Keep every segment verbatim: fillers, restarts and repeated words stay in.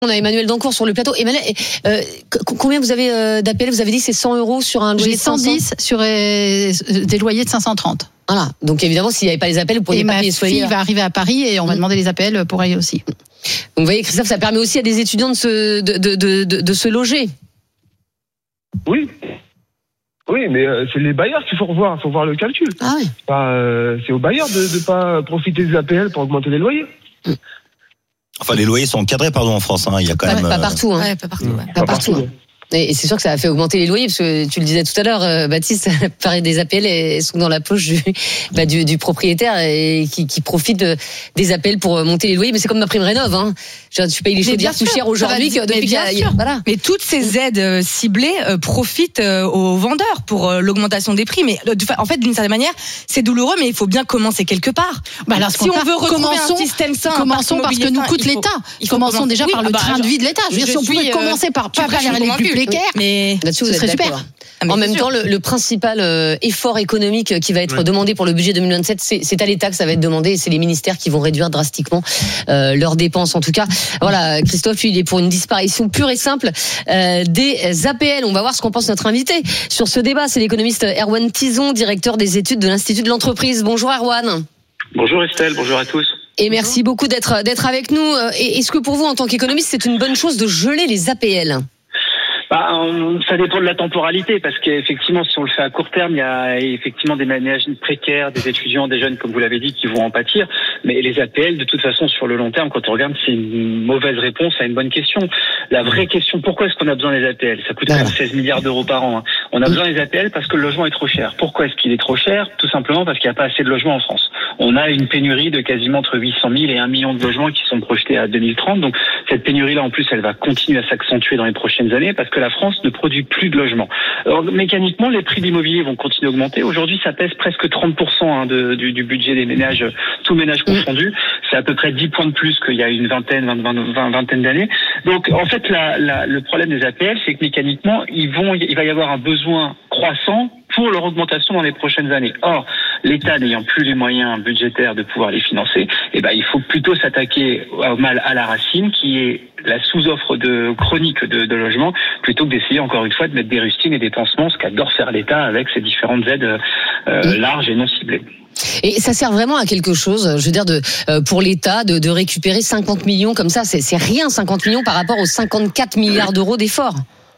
On a Emmanuel Dancourt sur le plateau. Emmanuel, euh, combien vous avez euh, d'A P L? Vous avez dit c'est cent euros sur un loyer J'ai de cinq cents? cent dix sur euh, des loyers de cinq cent trente. Voilà. Donc évidemment, s'il n'y avait pas les appels, vous pourriez et pas ma payer ce loyer. fille va arriver à Paris et on va mmh. demander les A P L pour elle aussi. Donc vous voyez, Christophe, ça permet aussi à des étudiants de se, de, de, de, de, de se loger. Oui. Oui, mais euh, c'est les bailleurs qu'il faut revoir, il faut voir le calcul. Ah oui. Pas, euh, c'est aux bailleurs de ne pas profiter des A P L pour augmenter les loyers. Mmh. Enfin, les loyers sont encadrés, pardon, en France. Hein. Il y a quand ouais, même. Pas partout. Hein. Ouais, pas partout. Ouais. Pas, pas partout. partout. Et c'est sûr que ça a fait augmenter les loyers, parce que tu le disais tout à l'heure, euh, Baptiste, pareil, des A P L elles sont dans la poche du, bah, du, du propriétaire et qui, qui profite de, des A P L pour monter les loyers. Mais c'est comme ma prime rénov', hein. Je, tu payes les chaudières plus cher aujourd'hui que depuis qu'il y a, voilà. Mais toutes ces aides euh, ciblées euh, profitent euh, aux vendeurs pour euh, l'augmentation des prix. Mais euh, en fait, d'une certaine manière, c'est douloureux, mais il faut bien commencer quelque part. Bah alors, si on veut retrouver un système sain, commençons par ce que nous coûte l'État. Commençons déjà par le train de vie de l'État. Je veux dire, si on pouvait commencer par pas vers les plus précaires, mais là-dessus, vous êtes super. Ah, en même sûr. temps, le, le principal euh, effort économique qui va être ouais. demandé pour le budget deux mille vingt-sept, c'est, c'est à l'État que ça va être demandé, et c'est les ministères qui vont réduire drastiquement euh, leurs dépenses. En tout cas, voilà, Christophe, lui, il est pour une disparition pure et simple euh, des A P L. On va voir ce qu'en pense notre invité sur ce débat. C'est l'économiste Erwan Tison, directeur des études de l'Institut de l'entreprise. Bonjour Erwan. Bonjour Estelle, bonjour à tous. Et merci beaucoup d'être d'être avec nous. Et est-ce que pour vous, en tant qu'économiste, c'est une bonne chose de geler les A P L ? Bah, ça dépend de la temporalité, parce qu'effectivement, si on le fait à court terme, il y a effectivement des ménages précaires, des étudiants, des jeunes, comme vous l'avez dit, qui vont en pâtir. Mais les A P L, de toute façon, sur le long terme, quand on regarde, c'est une mauvaise réponse à une bonne question. La vraie question, pourquoi est-ce qu'on a besoin des A P L? Ça coûte quand même seize milliards d'euros par an. Hein. On a besoin des A P L parce que le logement est trop cher. Pourquoi est-ce qu'il est trop cher? Tout simplement parce qu'il n'y a pas assez de logements en France. On a une pénurie de quasiment entre huit cent mille et un million de logements qui sont projetés à deux mille trente. Donc, cette pénurie-là, en plus, elle va continuer à s'accentuer dans les prochaines années parce que la France ne produit plus de logements. Alors, mécaniquement, les prix de l'immobilier vont continuer à augmenter. Aujourd'hui, ça pèse presque trente pour cent hein, de, du, du budget des ménages, tous ménages confondus. C'est à peu près dix points de plus qu'il y a une vingtaine, vingt, vingt, vingt, vingtaine d'années. Donc, en fait, la, la, le problème des A P L, c'est que mécaniquement, ils vont, il va y avoir un besoin croissant pour leur augmentation dans les prochaines années. Or, l'État n'ayant plus les moyens budgétaires de pouvoir les financer, eh ben, il faut plutôt s'attaquer au mal à la racine, qui est la sous-offre de chronique de, de logement, plutôt que d'essayer encore une fois de mettre des rustines et des pansements, ce qu'adore faire l'État avec ses différentes aides euh, larges et non ciblées. Et ça sert vraiment à quelque chose, je veux dire, de, euh, pour l'État de, de récupérer cinquante millions comme ça, c'est, c'est rien cinquante millions par rapport aux cinquante-quatre milliards d'euros d'efforts.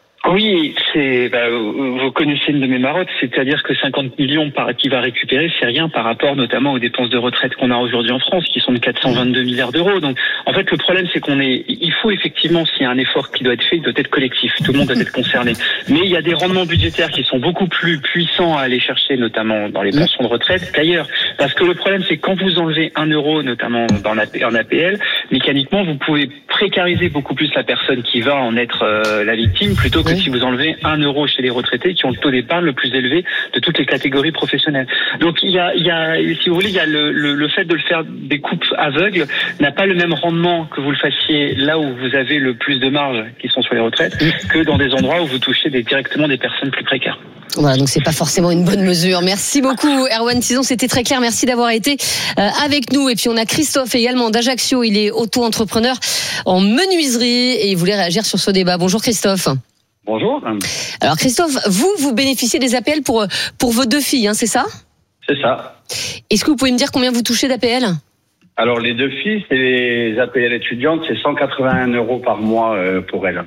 Oui, c'est, bah, vous connaissez une de mes marottes, c'est-à-dire que cinquante millions par, qu'il va récupérer, c'est rien par rapport notamment aux dépenses de retraite qu'on a aujourd'hui en France, qui sont de quatre cent vingt-deux milliards d'euros. Donc, en fait, le problème, c'est qu'on est, il faut effectivement, s'il y a un effort qui doit être fait, il doit être collectif. Tout le monde doit être concerné. Mais il y a des rendements budgétaires qui sont beaucoup plus puissants à aller chercher, notamment dans les pensions de retraite qu'ailleurs. Parce que le problème, c'est que quand vous enlevez un euro, notamment dans la, en A P L, mécaniquement, vous pouvez précariser beaucoup plus la personne qui va en être euh, la victime, plutôt que si vous enlevez un euro chez les retraités qui ont le taux d'épargne le plus élevé de toutes les catégories professionnelles. Donc il y a, il y a si vous voulez, il y a le, le, le fait de le faire des coupes aveugles n'a pas le même rendement que vous le fassiez là où vous avez le plus de marges qui sont sur les retraites que dans des endroits où vous touchez des, directement des personnes plus précaires. Voilà, donc c'est pas forcément une bonne mesure. Merci beaucoup Erwan Tison, c'était très clair. Merci d'avoir été euh, avec nous. Et puis on a Christophe également d'Ajaccio. Il est auto-entrepreneur en menuiserie et il voulait réagir sur ce débat. Bonjour Christophe. Bonjour. Alors Christophe, vous, vous bénéficiez des A P L pour, pour vos deux filles, hein, c'est ça? C'est ça. Est-ce que vous pouvez me dire combien vous touchez d'A P L? Alors les deux filles, c'est les A P L étudiantes, c'est cent quatre-vingt-un euros par mois euh, pour elles.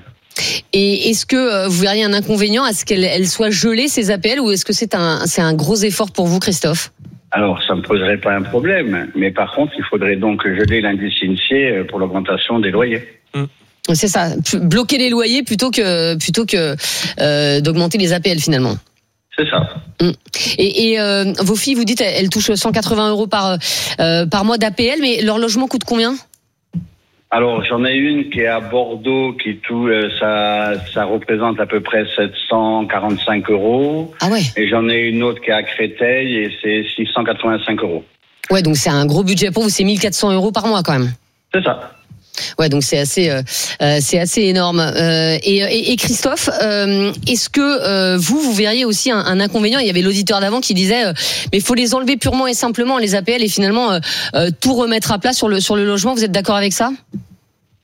Et est-ce que euh, vous verriez un inconvénient à ce qu'elles elles soient gelées, ces A P L, ou est-ce que c'est un, c'est un gros effort pour vous, Christophe? Alors, ça ne me poserait pas un problème, mais par contre, il faudrait donc geler l'indice INSEE pour l'augmentation des loyers. Mmh. C'est ça, bloquer les loyers plutôt que plutôt que euh, d'augmenter les A P L finalement. C'est ça. Mmh. Et, et euh, vos filles, vous dites, elles touchent cent quatre-vingts euros par euh, par mois d'A P L, mais leur logement coûte combien? Alors j'en ai une qui est à Bordeaux, qui tout ça ça représente à peu près sept cent quarante-cinq euros. Ah ouais. Et j'en ai une autre qui est à Créteil et c'est six cent quatre-vingt-cinq euros. Ouais, donc c'est un gros budget pour vous, c'est mille quatre cents euros par mois quand même. C'est ça. Ouais, donc c'est assez, euh, c'est assez énorme. Euh, et, et, et Christophe, euh, est-ce que euh, vous, vous verriez aussi un, un inconvénient? Il y avait l'auditeur d'avant qui disait, euh, mais il faut les enlever purement et simplement les A P L et finalement euh, euh, tout remettre à plat sur le sur le logement. Vous êtes d'accord avec ça?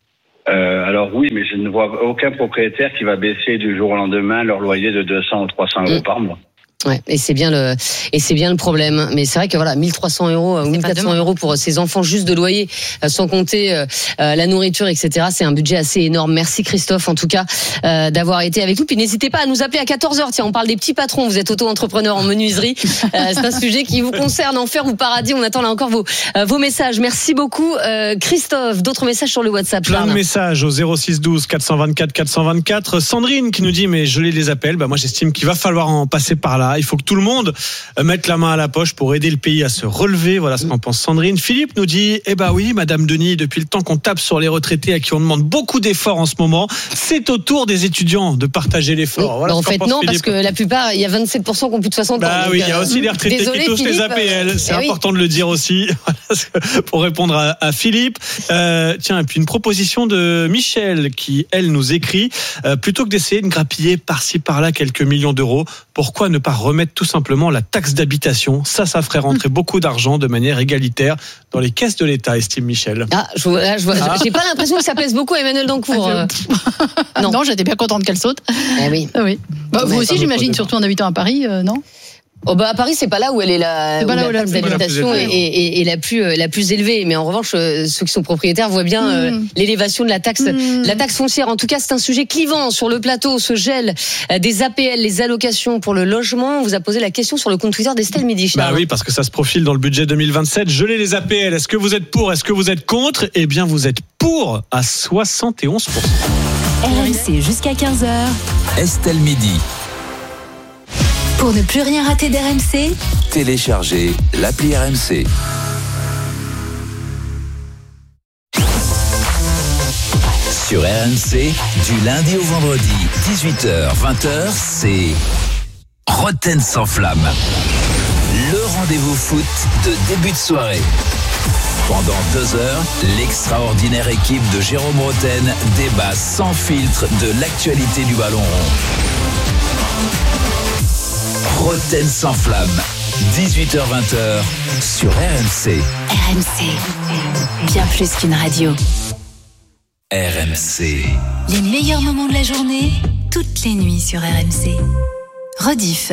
Euh, alors oui, mais je ne vois aucun propriétaire qui va baisser du jour au lendemain leur loyer de deux cents ou trois cents euros mmh. par mois. Ouais, et c'est bien le et c'est bien le problème. Mais c'est vrai que voilà, mille trois cents euros ou mille quatre cents euros pour ces enfants juste de loyer, sans compter euh, la nourriture, et cetera. C'est un budget assez énorme. Merci Christophe, en tout cas, euh, d'avoir été avec nous. Puis n'hésitez pas à nous appeler à quatorze heures. Tiens, on parle des petits patrons. Vous êtes auto-entrepreneur en menuiserie. Euh, c'est un sujet qui vous concerne. Enfer ou paradis. On attend là encore vos euh, vos messages. Merci beaucoup, euh, Christophe. D'autres messages sur le WhatsApp. Plein Charles. de messages au zéro six douze quatre cent vingt-quatre quatre cent vingt-quatre. Sandrine qui nous dit mais je les appelle. Bah moi j'estime qu'il va falloir en passer par là. Il faut que tout le monde mettre la main à la poche pour aider le pays à se relever. Voilà ce qu'en pense Sandrine. Philippe nous dit eh ben oui, Madame Denis, depuis le temps qu'on tape sur les retraités à qui on demande beaucoup d'efforts en ce moment, c'est au tour des étudiants de partager l'effort. Oui, voilà bah en fait, non, Philippe. Parce que la plupart, il y a vingt-sept pour cent qui ont plus de soixante ans. Bah donc, oui, il y a aussi euh, les retraités désolé, qui touchent Philippe, les A P L. C'est euh, important oui. de le dire aussi. Pour répondre à, à Philippe. Euh, tiens, et puis une proposition de Michel qui, elle, nous écrit euh, plutôt que d'essayer de grappiller par-ci par-là quelques millions d'euros, pourquoi ne pas remettre tout simplement la taxe d'habitation? Ça, ça ferait rentrer beaucoup d'argent de manière égalitaire dans les caisses de l'État, estime Michel. Ah, je vois, là, je vois, ah. J'ai pas l'impression que ça plaise beaucoup à Emmanuel Dancourt. Euh. Non, non, j'étais bien contente qu'elle saute. Eh oui. Ah oui. Bah, vous aussi, j'imagine, surtout en habitant à Paris, euh, non? Oh bah à Paris c'est pas là où elle est la, où la taxe d'habitation est, est, est la plus la plus élevée, mais en revanche ceux qui sont propriétaires voient bien mmh. euh, l'élévation de la taxe mmh. la taxe foncière. En tout cas c'est un sujet clivant sur le plateau. Ce gel des A P L, les allocations pour le logement. On vous a posé la question sur le compte Twitter d'Estelle Midi. Bah oui, parce que ça se profile dans le budget deux mille vingt-sept. Geler les A P L. Est-ce que vous êtes pour? Est-ce que vous êtes contre? Eh bien vous êtes pour à soixante et onze pour cent. R M C jusqu'à quinze heures. Estelle Midi. Pour ne plus rien rater d'R M C, téléchargez l'appli R M C. Sur R M C, du lundi au vendredi, dix-huit heures vingt heures, c'est Roten sans flamme. Le rendez-vous foot de début de soirée. Pendant deux heures, l'extraordinaire équipe de Jérôme Roten débat sans filtre de l'actualité du ballon rond. Roten sans flamme, dix-huit heures vingt sur R M C. R M C, bien plus qu'une radio. R M C. Les meilleurs moments de la journée, toutes les nuits sur R M C. Rediff.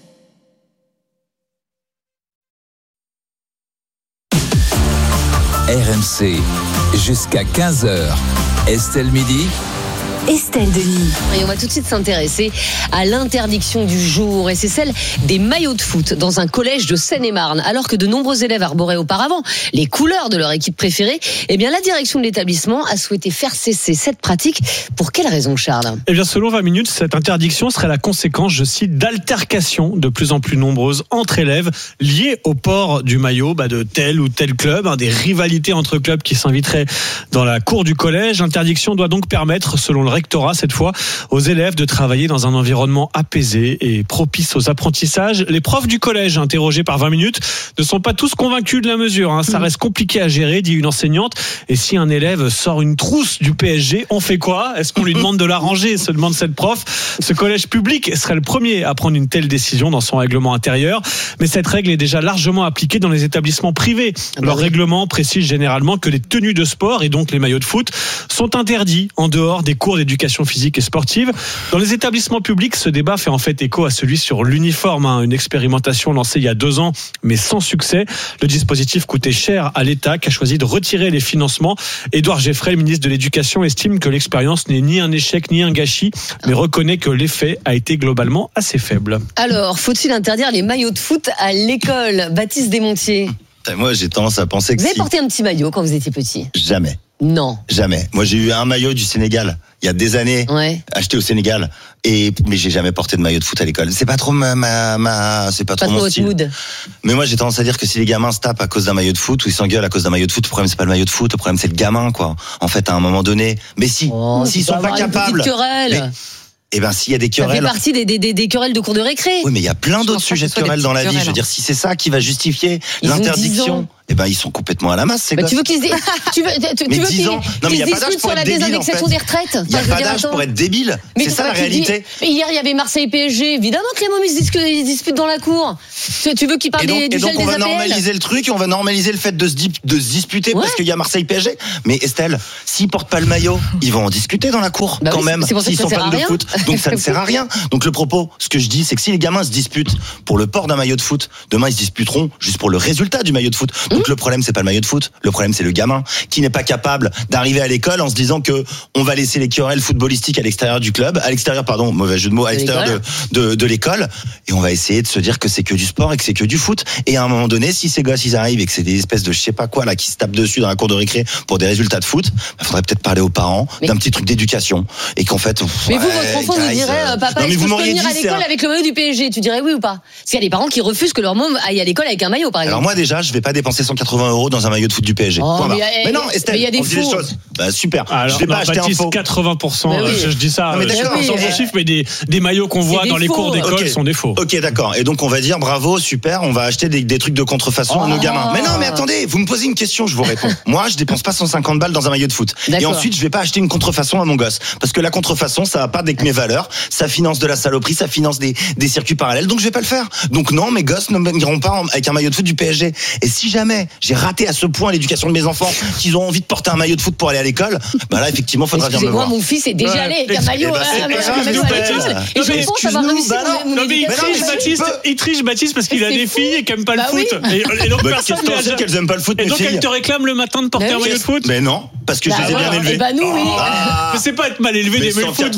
R M C, jusqu'à quinze heures. Estelle Midi. Estelle Denis. Et on va tout de suite s'intéresser à l'interdiction du jour, et c'est celle des maillots de foot dans un collège de Seine-et-Marne. Alors que de nombreux élèves arboraient auparavant les couleurs de leur équipe préférée, eh bien la direction de l'établissement a souhaité faire cesser cette pratique. Pour quelle raison, Charles? Eh bien selon vingt minutes, cette interdiction serait la conséquence, je cite, d'altercations de plus en plus nombreuses entre élèves liées au port du maillot bah, de tel ou tel club, hein, des rivalités entre clubs qui s'inviteraient dans la cour du collège. L'interdiction doit donc permettre, selon le rectorat cette fois, aux élèves de travailler dans un environnement apaisé et propice aux apprentissages. Les profs du collège interrogés par vingt minutes ne sont pas tous convaincus de la mesure. Hein. Ça reste compliqué à gérer, dit une enseignante. Et si un élève sort une trousse du P S G, on fait quoi? Est-ce qu'on lui demande de la ranger? Se demande cette prof. Ce collège public serait le premier à prendre une telle décision dans son règlement intérieur. Mais cette règle est déjà largement appliquée dans les établissements privés. Leur règlement précise généralement que les tenues de sport, et donc les maillots de foot, sont interdits en dehors des cours d'éducation physique et sportive. Dans les établissements publics, ce débat fait en fait écho à celui sur l'uniforme, hein, une expérimentation lancée il y a deux ans, mais sans succès. Le dispositif coûtait cher à l'État, qui a choisi de retirer les financements. Édouard Geffray, le ministre de l'Éducation, estime que l'expérience n'est ni un échec ni un gâchis, mais reconnaît que l'effet a été globalement assez faible. Alors, faut-il interdire les maillots de foot à l'école? Baptiste Desmontiers. Moi, j'ai tendance à penser que vous avez si... porté un petit maillot quand vous étiez petit? Jamais. Non. Jamais. Moi, j'ai eu un maillot du Sénégal il y a des années, ouais. acheté au Sénégal, et mais j'ai jamais porté de maillot de foot à l'école. C'est pas trop ma, ma, ma c'est pas, pas trop mon style. Mood. Mais moi, j'ai tendance à dire que si les gamins se tapent à cause d'un maillot de foot ou ils s'engueulent à cause d'un maillot de foot, le problème c'est pas le maillot de foot, le problème c'est le gamin, quoi. En fait, à un moment donné, mais si, oh, s'ils sont pas capables. Une querelle. Eh ben, s'il y a des querelles. Ça fait partie des, des, des, des querelles de cours de récré. Oui, mais il y a plein d'autres sujets de querelles dans la vie. Je veux dire, si c'est ça qui va justifier ils l'interdiction. eh ben ils sont complètement à la masse ces bah, gosses. Tu veux qu'ils tu veux, tu, tu veux qu'ils, non, qu'ils se discutent sur la débile, désindexation en fait. des retraites. Il n'y a pas d'âge pour être débile. Mais c'est ça la réalité. Mais hier il y avait Marseille P S G. Évidemment que les mômes ils se disputent dans la cour. Tu veux qu'ils parlent des, du gel des A P L. Et donc on va normaliser le truc et on va normaliser le fait de se, de se disputer ouais. parce qu'il y a Marseille P S G. Mais Estelle, s'ils portent pas le maillot, ils vont en discuter dans la cour bah quand oui, même. S'ils sont fans de foot, donc ça ne sert à rien. Donc le propos, ce que je dis, c'est que si les gamins se disputent pour le port d'un maillot de foot, demain ils se disputeront juste pour le résultat du maillot de foot. Donc mmh. le problème c'est pas le maillot de foot, le problème c'est le gamin qui n'est pas capable d'arriver à l'école en se disant que on va laisser les querelles footballistiques à l'extérieur du club, à l'extérieur pardon, mauvais jeu de mots, à l'extérieur de, de, de l'école, et on va essayer de se dire que c'est que du sport et que c'est que du foot. Et à un moment donné, si ces gosses ils arrivent et que c'est des espèces de je sais pas quoi là qui se tapent dessus dans la cour de récré pour des résultats de foot, bah, faudrait peut-être parler aux parents mais... d'un petit truc d'éducation et qu'en fait. Mais vous, votre enfant vous dirait euh, papa, est-ce que je peux venir à l'école avec le maillot du P S G? Tu dirais oui ou pas? Parce qu'il y a des parents qui refusent que leur môme aille à l'école avec un maillot par exemple. Alors moi déjà, je vais pas dépenser cent quatre-vingts euros dans un maillot de foot du P S G. Oh, mais, mais non, Estelle, il y a des on dit les choses. Bah super. Alors, je vais pas acheter un faux. quatre-vingts pour cent. Oui. Je, je dis ça. Non, mais je d'accord. sans oui, chiffre, mais des des maillots qu'on voit dans les faux. cours d'école okay. sont des faux. Ok, d'accord. Et donc on va dire bravo, super. On va acheter des, des trucs de contrefaçon oh. à nos gamins. Mais non, mais attendez, vous me posez une question, je vous réponds. Moi, je dépense pas cent cinquante balles dans un maillot de foot. D'accord. Et ensuite, je vais pas acheter une contrefaçon à mon gosse parce que la contrefaçon, ça va pas avec mes valeurs. Ça finance de la saloperie, ça finance des des circuits parallèles. Donc je vais pas le faire. Donc non, mes gosses n'iront pas avec un maillot de foot du P S G. Et si jamais j'ai raté à ce point l'éducation de mes enfants, qu'ils ont envie de porter un maillot de foot pour aller à l'école, bah là effectivement, faudra venir me voir. Mon fils est déjà allé avec un maillot. Et je pense avoir réussi mon éducation. Il triche Baptiste parce qu'il a des filles et qu'il aime pas le foot. Et donc personne qu'elles aiment pas le foot. Et donc elle te réclame le matin de porter un maillot de foot. Mais non, parce que je les ai bien élevés. Bah nous oui. Mais c'est pas être mal élevé des maillots de foot.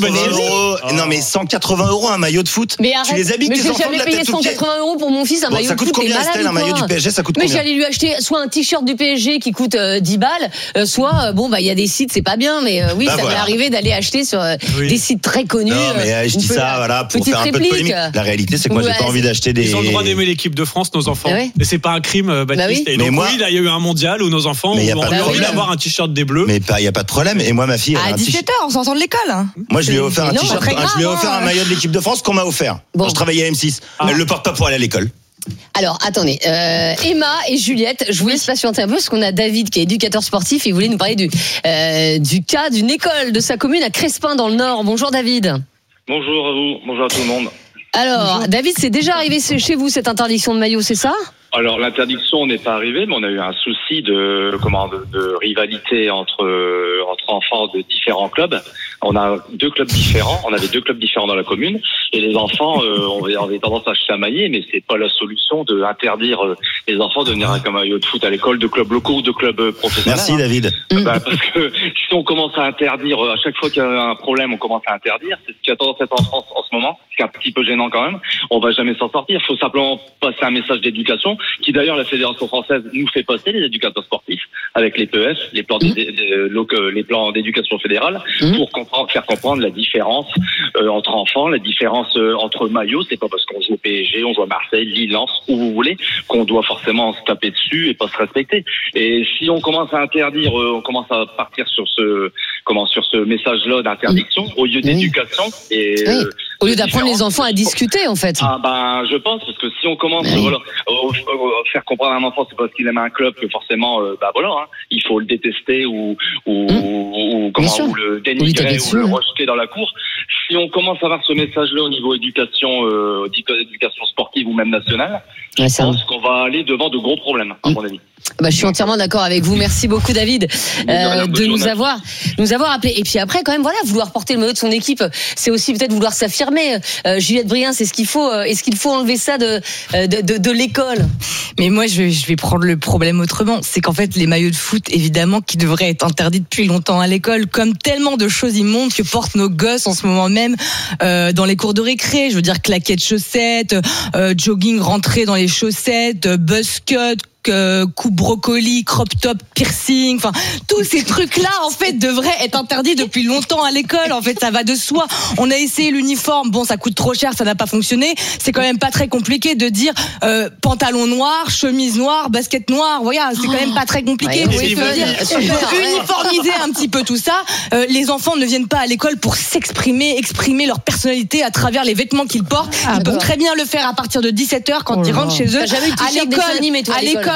Non mais cent quatre-vingts euros un maillot de foot. Mais tu les habites tes enfants de la tête aux pieds. Mais j'ai jamais payé cent quatre-vingts euros pour mon fils un maillot de foot. Ça coûte combien Estelle un maillot du P S G? Ça coûte combien? Mais j'allais lui acheter soit un t-shirt du P S G qui coûte dix balles, soit bon bah il y a des sites c'est pas bien mais oui ça m'est arrivé d'aller acheter sur des sites très connus. Non mais je dis ça voilà pour faire un peu de polémique. La réalité c'est que moi j'ai pas envie d'acheter des. Ils ont le droit d'aimer l'équipe de France nos enfants. Et c'est pas un crime Baptiste. Et donc oui il y a eu un mondial où nos enfants ont envie d'avoir un t-shirt des Bleus. Mais il y a pas de problème et moi ma fille à dix-sept heures on s'entend de l'école. Moi je lui ai offert un t-shirt, je lui ai offert un maillot de l'équipe de France qu'on m'a offert quand je travaillais à M six. Elle le porte pas pour aller à l'école. Alors, attendez, euh, Emma et Juliette, je vous laisse patienter un peu parce qu'on a David qui est éducateur sportif et il voulait nous parler du, euh, du cas d'une école de sa commune à Crespin dans le Nord. Bonjour David. Bonjour à vous, bonjour à tout le monde. Alors, bonjour. David, c'est déjà arrivé chez vous cette interdiction de maillot, c'est ça ? Alors l'interdiction n'est pas arrivée, mais on a eu un souci de comment de, de rivalité entre entre enfants de différents clubs. On a deux clubs différents, on avait deux clubs différents dans la commune, et les enfants euh, on avait tendance à se chamailler, mais c'est pas la solution de interdire les enfants de venir avec un maillot de foot à l'école, de clubs locaux ou de clubs professionnels. Merci David. Bah, parce que si on commence à interdire à chaque fois qu'il y a un problème, on commence à interdire. C'est ce qui a tendance à être en France en ce moment, ce qui est un petit peu gênant quand même. On va jamais s'en sortir. Il faut simplement passer un message d'éducation, qui d'ailleurs la Fédération française nous fait passer, les éducateurs sportifs, avec les P E F, les plans, mmh. de, les plans d'éducation fédérale, mmh. pour comprendre, faire comprendre la différence euh, entre enfants, la différence euh, entre maillots. C'est pas parce qu'on joue au P S G, on joue à Marseille, Lille, Lens, où vous voulez, qu'on doit forcément se taper dessus et pas se respecter. Et si on commence à interdire, euh, on commence à partir sur ce, comment, sur ce message-là d'interdiction, mmh. au lieu d'éducation. Et, oui. euh, au lieu d'apprendre les enfants à discuter, en fait. Ah ben, je pense, parce que si on commence, oui. voilà, euh, faire comprendre à un enfant c'est parce qu'il aime un club que forcément euh, bah voilà hein, il faut le détester ou ou, mmh. ou, ou comment ou le dénigrer ou, ou le rejeter dans la cour. Si on commence à avoir ce message-là au niveau éducation euh, éducation sportive ou même nationale, ouais, je pense qu'on va aller devant de gros problèmes à mmh. mon avis. Bah, je suis entièrement d'accord avec vous. Merci beaucoup David euh, de nous avoir nous avoir appelé. Et puis après quand même voilà, vouloir porter le maillot de son équipe, c'est aussi peut-être vouloir s'affirmer. Euh, Juliette Brien, c'est ce qu'il faut. Euh, est-ce qu'il faut enlever ça de de, de, de l'école? Mais moi je vais, je vais prendre le problème autrement. C'est qu'en fait les maillots de foot évidemment qui devraient être interdits depuis longtemps à l'école, comme tellement de choses immondes que portent nos gosses en ce moment même euh, dans les cours de récré. Je veux dire claquettes chaussettes, euh, jogging rentré dans les chaussettes, buzz cut. Euh, coupe brocoli, crop top, piercing, enfin tous ces trucs-là en fait devraient être interdits depuis longtemps à l'école. En fait, ça va de soi. On a essayé l'uniforme, bon, ça coûte trop cher, ça n'a pas fonctionné. C'est quand même pas très compliqué de dire euh, pantalon noir, chemise noire, basket noire. Voilà, c'est quand même pas très compliqué. Ouais, oui, dire, uniformiser un petit peu tout ça. Euh, les enfants ne viennent pas à l'école pour s'exprimer, exprimer leur personnalité à travers les vêtements qu'ils portent. Ah, ils bon. peuvent très bien le faire à partir de dix-sept heures quand oh ils rentrent chez eux. T'as jamais eu à l'école, à l'école.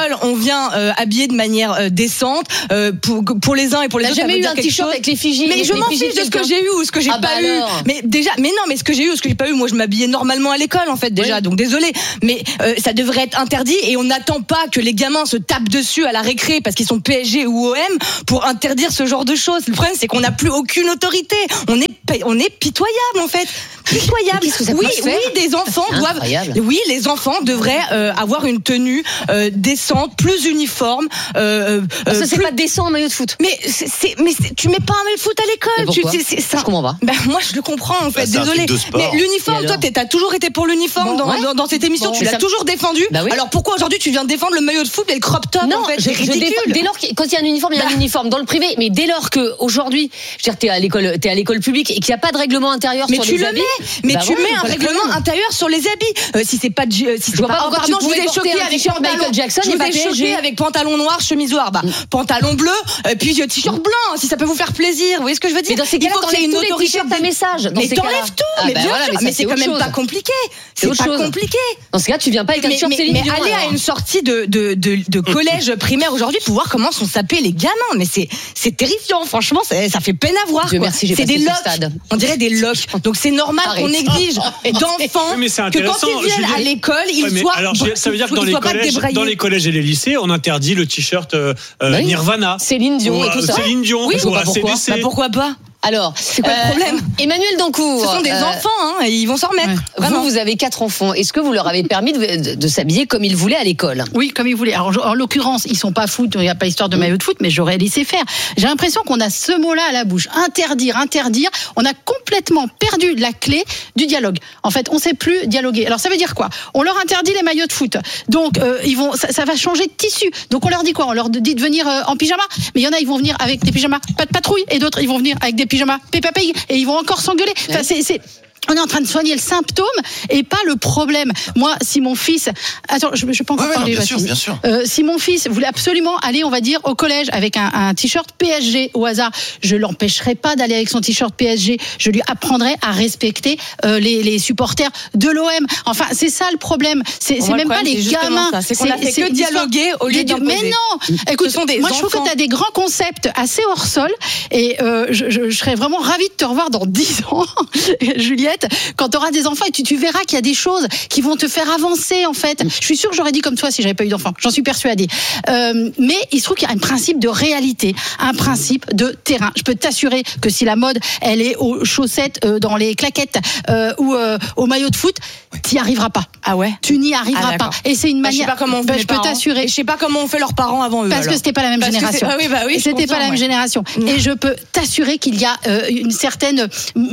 l'école, on vient euh, habillé de manière euh, décente euh, pour pour les uns et pour les T'as autres. jamais eu un t-shirt avec l'effigie? Mais je m'en fiche de ce que j'ai eu ou ce que j'ai ah pas bah eu. alors. Mais déjà, mais non, mais ce que j'ai eu ou ce que j'ai pas eu, moi je m'habillais normalement à l'école en fait déjà. Oui. Donc désolé, mais euh, ça devrait être interdit et on n'attend pas que les gamins se tapent dessus à la récré parce qu'ils sont P S G ou O M pour interdire ce genre de choses. Le problème c'est qu'on n'a plus aucune autorité. On est on est pitoyable en fait. Pitoyable. Qu'est-ce que ça oui, peut faire oui, des enfants doivent. Oui, les enfants devraient euh, avoir une tenue euh, décente, plus uniforme. Euh, euh, ça c'est plus... pas décent en maillot de foot. Mais c'est, c'est mais c'est, tu mets pas un maillot de foot à l'école. Tu, c'est, c'est ça. Je comprends pas. Ben moi je le comprends en fait. Bah, Désolé. Mais l'uniforme, toi t'as toujours été pour l'uniforme bon, dans, ouais. dans, dans cette émission. Bon, tu l'as ça... toujours défendu. Bah oui. Alors pourquoi aujourd'hui tu viens de défendre le maillot de foot et le crop top? Non, en fait, je, c'est ridicule. Je défends, dès lors quand il y a un uniforme, il y a bah. un uniforme dans le privé. Mais dès lors que aujourd'hui, je veux dire, t'es à l'école, t'es à l'école publique et qu'il n'y a pas de règlement intérieur mais sur tu les le habits. Mets, mais tu mets un règlement intérieur sur les habits. Euh, si c'est pas, si je vois pas pourquoi tu pouvais porter un t-shirt Michael Jackson et pas P S G avec pantalon noir, chemise noire, bah pantalon bleu, puis t-shirt blanc. Si ça peut vous faire plaisir, vous voyez ce que je veux dire? Mais dans ces cas-là, t'enlèves tous les t-shirts à message. Mais t'enlèves tout. Mais bien sûr, mais c'est quand même pas compliqué. C'est pas compliqué. Dans ce cas, tu viens pas avec un t-shirt Céline Dion. Mais aller à une sortie de de de de collège primaire aujourd'hui pour voir comment sont sapés les gamins. Mais c'est c'est terrifiant. Franchement, ça fait peine à voir. C'est des locks. On dirait des locks. Donc c'est normal qu'on exige d'enfants que quand ils viennent à l'école, ils ouais, soient. Alors, ça veut dire que dans les collèges, dans les collèges et les lycées, on interdit le t-shirt euh, oui. Nirvana, Céline Dion ou, et tout ça. Céline Dion, oui, ou A C D C. Bah pourquoi pas? Alors, c'est quoi euh, le problème? Emmanuel Dancourt. Ce sont des euh, enfants, hein, et ils vont s'en remettre. Ouais. Vraiment, vous, vous avez quatre enfants. Est-ce que vous leur avez permis de, de, de s'habiller comme ils voulaient à l'école? Oui, comme ils voulaient. Alors, en l'occurrence, ils sont pas foot, il n'y a pas histoire de maillot de foot, mais j'aurais laissé faire. J'ai l'impression qu'on a ce mot-là à la bouche. Interdire, interdire. On a complètement perdu la clé du dialogue. En fait, on sait plus dialoguer. Alors, ça veut dire quoi? On leur interdit les maillots de foot. Donc, euh, ils vont, ça, ça va changer de tissu. Donc, on leur dit quoi? On leur dit de venir euh, en pyjama. Mais il y en a, ils vont venir avec des pyjamas pas de patrouille, et d'autres, ils vont venir avec des pyjamas Peppa Pig. Et ils vont encore s'engueuler. Enfin, c'est, c'est... On est en train de soigner le symptôme et pas le problème. Moi, si mon fils, attends, je, je peux encore ouais, parler. Ouais, bien sûr, bien sûr. Euh, si mon fils voulait absolument aller, on va dire, au collège avec un, un t-shirt P S G au hasard, je l'empêcherai pas d'aller avec son t-shirt P S G. Je lui apprendrai à respecter euh, les, les supporters de l'O M. Enfin, c'est ça le problème. C'est, c'est même pas les gamins. Ça. C'est qu'on c'est, a fait c'est que dialoguer au lieu d'imposer. Mais non. Écoute, Ce sont des moi, enfants. Je trouve que tu as des grands concepts assez hors sol et euh, je, je, je serais vraiment ravie de te revoir dans dix ans, Juliette, quand tu auras des enfants et tu, tu verras qu'il y a des choses qui vont te faire avancer en fait. Je suis sûre que j'aurais dit comme toi si j'avais pas eu d'enfants. J'en suis persuadée. Euh, mais il se trouve qu'il y a un principe de réalité, un principe de terrain. Je peux t'assurer que si la mode elle est aux chaussettes, euh, dans les claquettes euh, ou euh, au maillot de foot, t'y arriveras pas. Ah ouais. Tu n'y arriveras ah, pas. Et c'est une bah, manière. Je sais pas comment on fait bah, je peux parents. t'assurer. Et je sais pas comment on fait leurs parents avant eux. Parce alors. que c'était pas la même Parce génération. Ah oui bah oui. C'était pas la même ouais. génération. Mmh. Et je peux t'assurer qu'il y a euh, une certaine,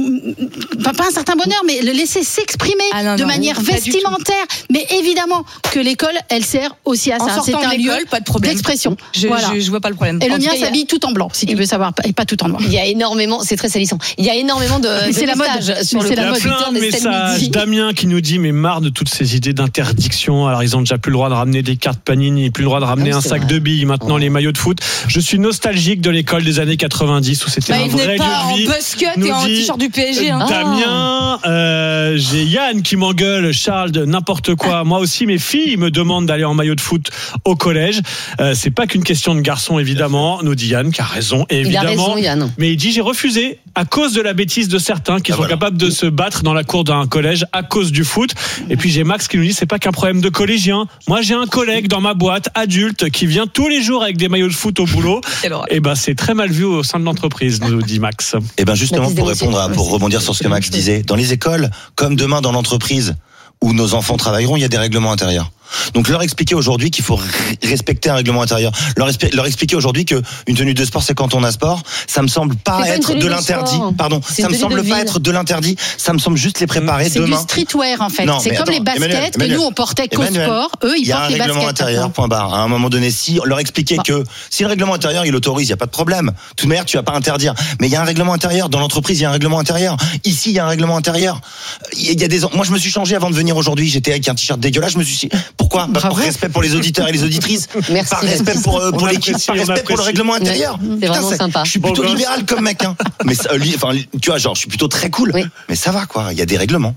pas, pas un certain bonheur, mais le laisser s'exprimer ah non, de non, manière vestimentaire. Mais évidemment que l'école, elle sert aussi à ça. En c'est un lieu pas de problème. d'expression. Je, voilà. je, je vois pas le problème. Et en le mien s'habille tout en blanc, si tu veux savoir, et pas tout en noir. Il y a énormément, c'est très salissant. Il y a énormément de, de c'est la mode sur le Il y a plein de messages. Damien qui nous dit mais marre de toutes ces idées d'interdiction. Alors ils ont déjà plus le droit de ramener des cartes Panini, plus le droit de ramener non, un sac vrai. de billes. Maintenant oh. les maillots de foot. Je suis nostalgique de l'école des années quatre-vingt-dix où c'était bah, un vrai lieu de vie. En buscut et en t-shirt du P S G. Hein. Damien, euh, j'ai Yann qui m'engueule, Charles de n'importe quoi. Moi aussi, mes filles me demandent d'aller en maillot de foot au collège. Euh, c'est pas qu'une question de garçon, évidemment, nous dit Yann, qui a raison, évidemment. Il a raison, Yann. Mais il dit j'ai refusé à cause de la bêtise de certains qui ah sont voilà. capables de se battre dans la cour d'un collège à cause du foot. Et puis j'ai Max qui nous dit c'est pas qu'un problème de collégiens. Moi j'ai un collègue dans ma boîte adulte qui vient tous les jours avec des maillots de foot au boulot. Et ben c'est très mal vu au sein de l'entreprise, nous dit Max. Et ben justement pour répondre, à, pour rebondir sur ce que Max disait, dans les écoles, comme demain dans l'entreprise où nos enfants travailleront, il y a des règlements intérieurs. Donc leur expliquer aujourd'hui qu'il faut respecter un règlement intérieur, leur, expli- leur expliquer aujourd'hui que une tenue de sport c'est quand on a sport, ça me semble pas c'est être pas de l'interdit. Sport. Pardon, c'est ça me semble pas être de l'interdit, ça me semble juste les préparer c'est demain. C'est du streetwear en fait, non, c'est comme attends, les baskets Emmanuel, Emmanuel, que nous on portait qu'au Emmanuel, sport, eux ils portent les baskets. Il y a un règlement intérieur, point barre. À un moment donné, si leur expliquer bah. que si le règlement intérieur il autorise, il y a pas de problème. De toute manière, tu vas pas interdire, mais il y a un règlement intérieur dans l'entreprise, il y a un règlement intérieur. Ici, il y a un règlement intérieur. Il y a des moi je me suis changé avant de venir aujourd'hui, j'étais avec un t-shirt dégueulasse, je me suis dit pourquoi bah, pour respect pour les auditeurs et les auditrices. Merci. Par respect pour, euh, pour l'équipe, par respect pour le règlement intérieur. C'est Putain, vraiment c'est, sympa. Je suis plutôt bon libéral comme mec, hein. Mais euh, lui, enfin, tu vois, genre, je suis plutôt très cool. Oui. Mais ça va, quoi. Il y a des règlements.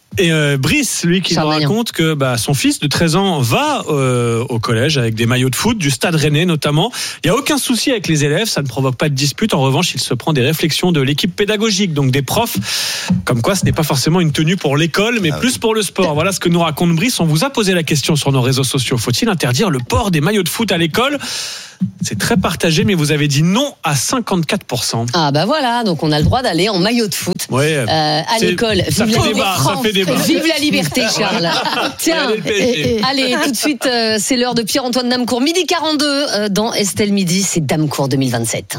Et euh, Brice, lui, qui Charles nous raconte que bah, son fils de treize ans va euh, au collège avec des maillots de foot, du Stade Rennais notamment. Il n'y a aucun souci avec les élèves, ça ne provoque pas de dispute. En revanche, il se prend des réflexions de l'équipe pédagogique, donc des profs, comme quoi ce n'est pas forcément une tenue pour l'école, mais ah plus oui. pour le sport. Voilà ce que nous raconte Brice. On vous a posé la question sur nos réseaux sociaux. Faut-il interdire le port des maillots de foot à l'école ? C'est très partagé, mais vous avez dit non à cinquante-quatre pour cent. Ah bah voilà, donc on a le droit d'aller en maillot de foot ouais, euh, à l'école. Ça Vive fait la débat, ça fait débat. Vive la liberté, Charles. Tiens, et, et, allez, tout de suite, euh, c'est l'heure de Pierre-Antoine Damecourt. Midi quarante-deux euh, dans Estelle Midi, c'est Damecourt deux mille vingt-sept.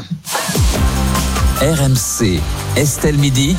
R M C, Estelle Midi,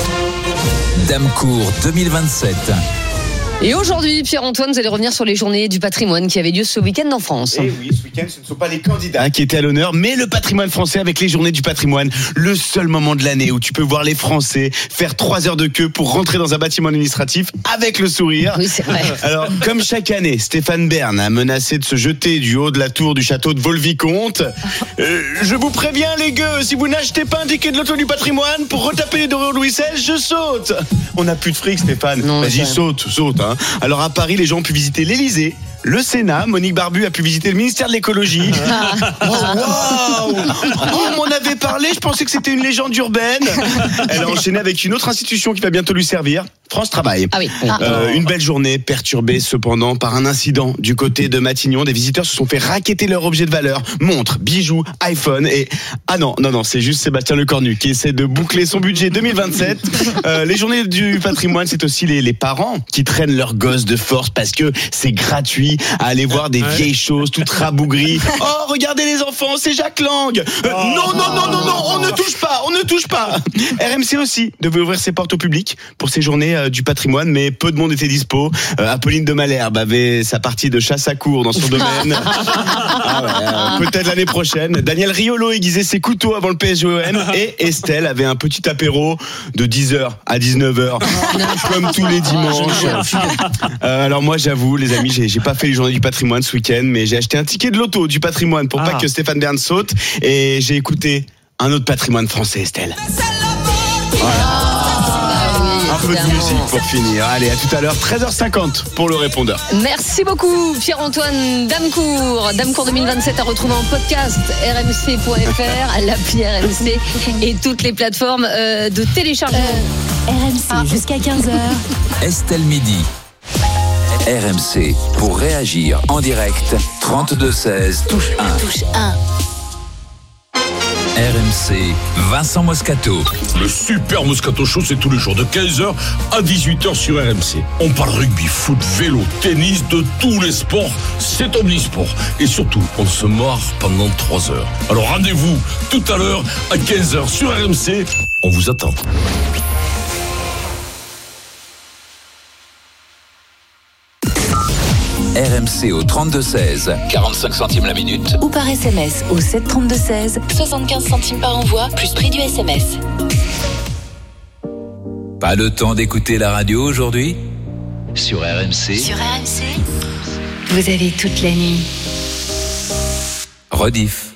Damecourt deux mille vingt-sept. Et aujourd'hui, Pierre-Antoine, vous allez revenir sur les journées du patrimoine qui avaient lieu ce week-end en France. Et oui, ce week-end, ce ne sont pas les candidats qui étaient à l'honneur, mais le patrimoine français avec les journées du patrimoine. Le seul moment de l'année où tu peux voir les Français faire trois heures de queue pour rentrer dans un bâtiment administratif avec le sourire. Oui, c'est vrai. Alors, comme chaque année, Stéphane Bern a menacé de se jeter du haut de la tour du château de Vaux-le-Vicomte. Euh, je vous préviens, les gueux, si vous n'achetez pas un ticket de l'auto du patrimoine pour retaper les dorures Louis seize, je saute. On n'a plus de fric, Stéphane. Non, Vas-y, saute, saute. Hein. Alors à Paris, les gens ont pu visiter l'Élysée, le Sénat. Monique Barbu a pu visiter le ministère de l'écologie. Oh, wow. Oh, on m'en avait parlé, je pensais que c'était une légende urbaine. Elle a enchaîné avec une autre institution qui va bientôt lui servir, France Travail. Ah oui. Euh, une belle journée perturbée cependant par un incident du côté de Matignon. Des visiteurs se sont fait racketter leurs objets de valeur, montres, bijoux, iPhone et... Ah non, non, non, c'est juste Sébastien Lecornu qui essaie de boucler son budget deux mille vingt-sept. Euh, les journées du patrimoine, c'est aussi les, les parents qui traînent leurs gosses de force parce que c'est gratuit à aller voir des ouais. vieilles choses toutes rabougries. Oh, regardez les enfants, c'est Jacques Lang. Euh, oh. Non, non, non, non, non, on ne touche pas, on ne touche pas. R M C aussi devait ouvrir ses portes au public pour ces journées euh, du patrimoine, mais peu de monde était dispo. Euh, Apolline de Malherbe avait sa partie de chasse à courre dans son domaine. Ah ouais, euh, peut-être l'année prochaine. Daniel Riolo aiguisait ses couteaux avant le P S G O M et Estelle avait un petit apéro de dix heures à dix-neuf heures, comme tous les dimanches. Euh, alors moi, j'avoue, les amis, j'ai, j'ai pas fait les journées du patrimoine ce week-end, mais j'ai acheté un ticket de loto du patrimoine pour ah. pas que Stéphane Bern saute, et j'ai écouté un autre patrimoine français, Estelle. Voilà. Un peu de musique pour finir. Allez, à tout à l'heure, treize heures cinquante pour le répondeur. Merci beaucoup, Pierre-Antoine Damecourt. Damecourt deux mille vingt-sept à retrouver en podcast, r m c point f r, l'appli R M C et toutes les plateformes euh, de téléchargement. Euh, R M C ah. jusqu'à quinze heures. Estelle Midi. R M C pour réagir en direct. trente-deux seize, touche un. Touche un. R M C, Vincent Moscato. Le super Moscato Show, c'est tous les jours de quinze heures à dix-huit heures sur R M C. On parle rugby, foot, vélo, tennis, de tous les sports. C'est omnisport. Et surtout, on se marre pendant trois heures. Alors rendez-vous tout à l'heure à quinze heures sur R M C. On vous attend. R M C au trente-deux seize, quarante-cinq centimes la minute. Ou par S M S au sept trente-deux seize, soixante-quinze centimes par envoi, plus prix du S M S. Pas le temps d'écouter la radio aujourd'hui ? Sur R M C. Sur R M C, vous avez toute la nuit. Rediff.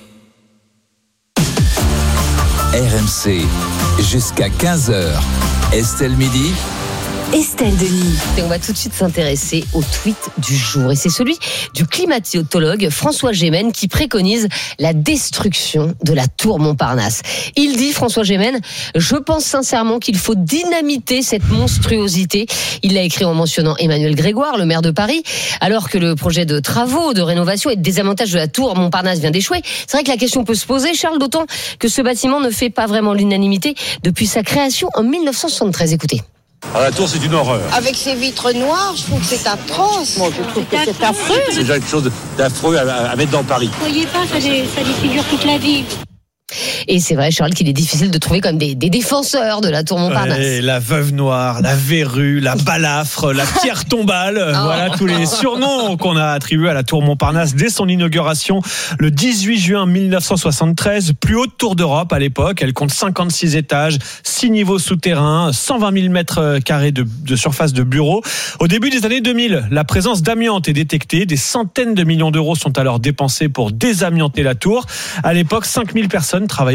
R M C, jusqu'à quinze heures. Estelle Midi. Estelle Denis. Et on va tout de suite s'intéresser au tweet du jour. Et c'est celui du climatologue François Gémen qui préconise la destruction de la tour Montparnasse. Il dit, François Gémen, je pense sincèrement qu'il faut dynamiter cette monstruosité. Il l'a écrit en mentionnant Emmanuel Grégoire, le maire de Paris, alors que le projet de travaux, de rénovation et de désavantage de la tour Montparnasse vient d'échouer. C'est vrai que la question peut se poser, Charles, d'autant que ce bâtiment ne fait pas vraiment l'unanimité depuis sa création en mille neuf cent soixante-treize. Écoutez. Ah, la tour, c'est une horreur. Avec ces vitres noires, je trouve que c'est atroce. Moi, je trouve que c'est affreux. C'est déjà quelque chose d'affreux à, à mettre dans Paris. Vous voyez pas, ça, dé, ça défigure toute la ville. Et c'est vrai, Charles, qu'il est difficile de trouver comme des, des défenseurs de la tour Montparnasse. Ouais, la veuve noire, la verrue, la balafre, la pierre tombale. Oh. Voilà tous les surnoms qu'on a attribués à la tour Montparnasse dès son inauguration le dix-huit juin mille neuf cent soixante-treize. Plus haute tour d'Europe à l'époque. Elle compte cinquante-six étages, six niveaux souterrains, cent vingt mille mètres carrés de, de surface de bureaux. Au début des années deux mille, la présence d'amiante est détectée. Des centaines de millions d'euros sont alors dépensés pour désamianter la tour. À l'époque, cinq mille personnes travaillaient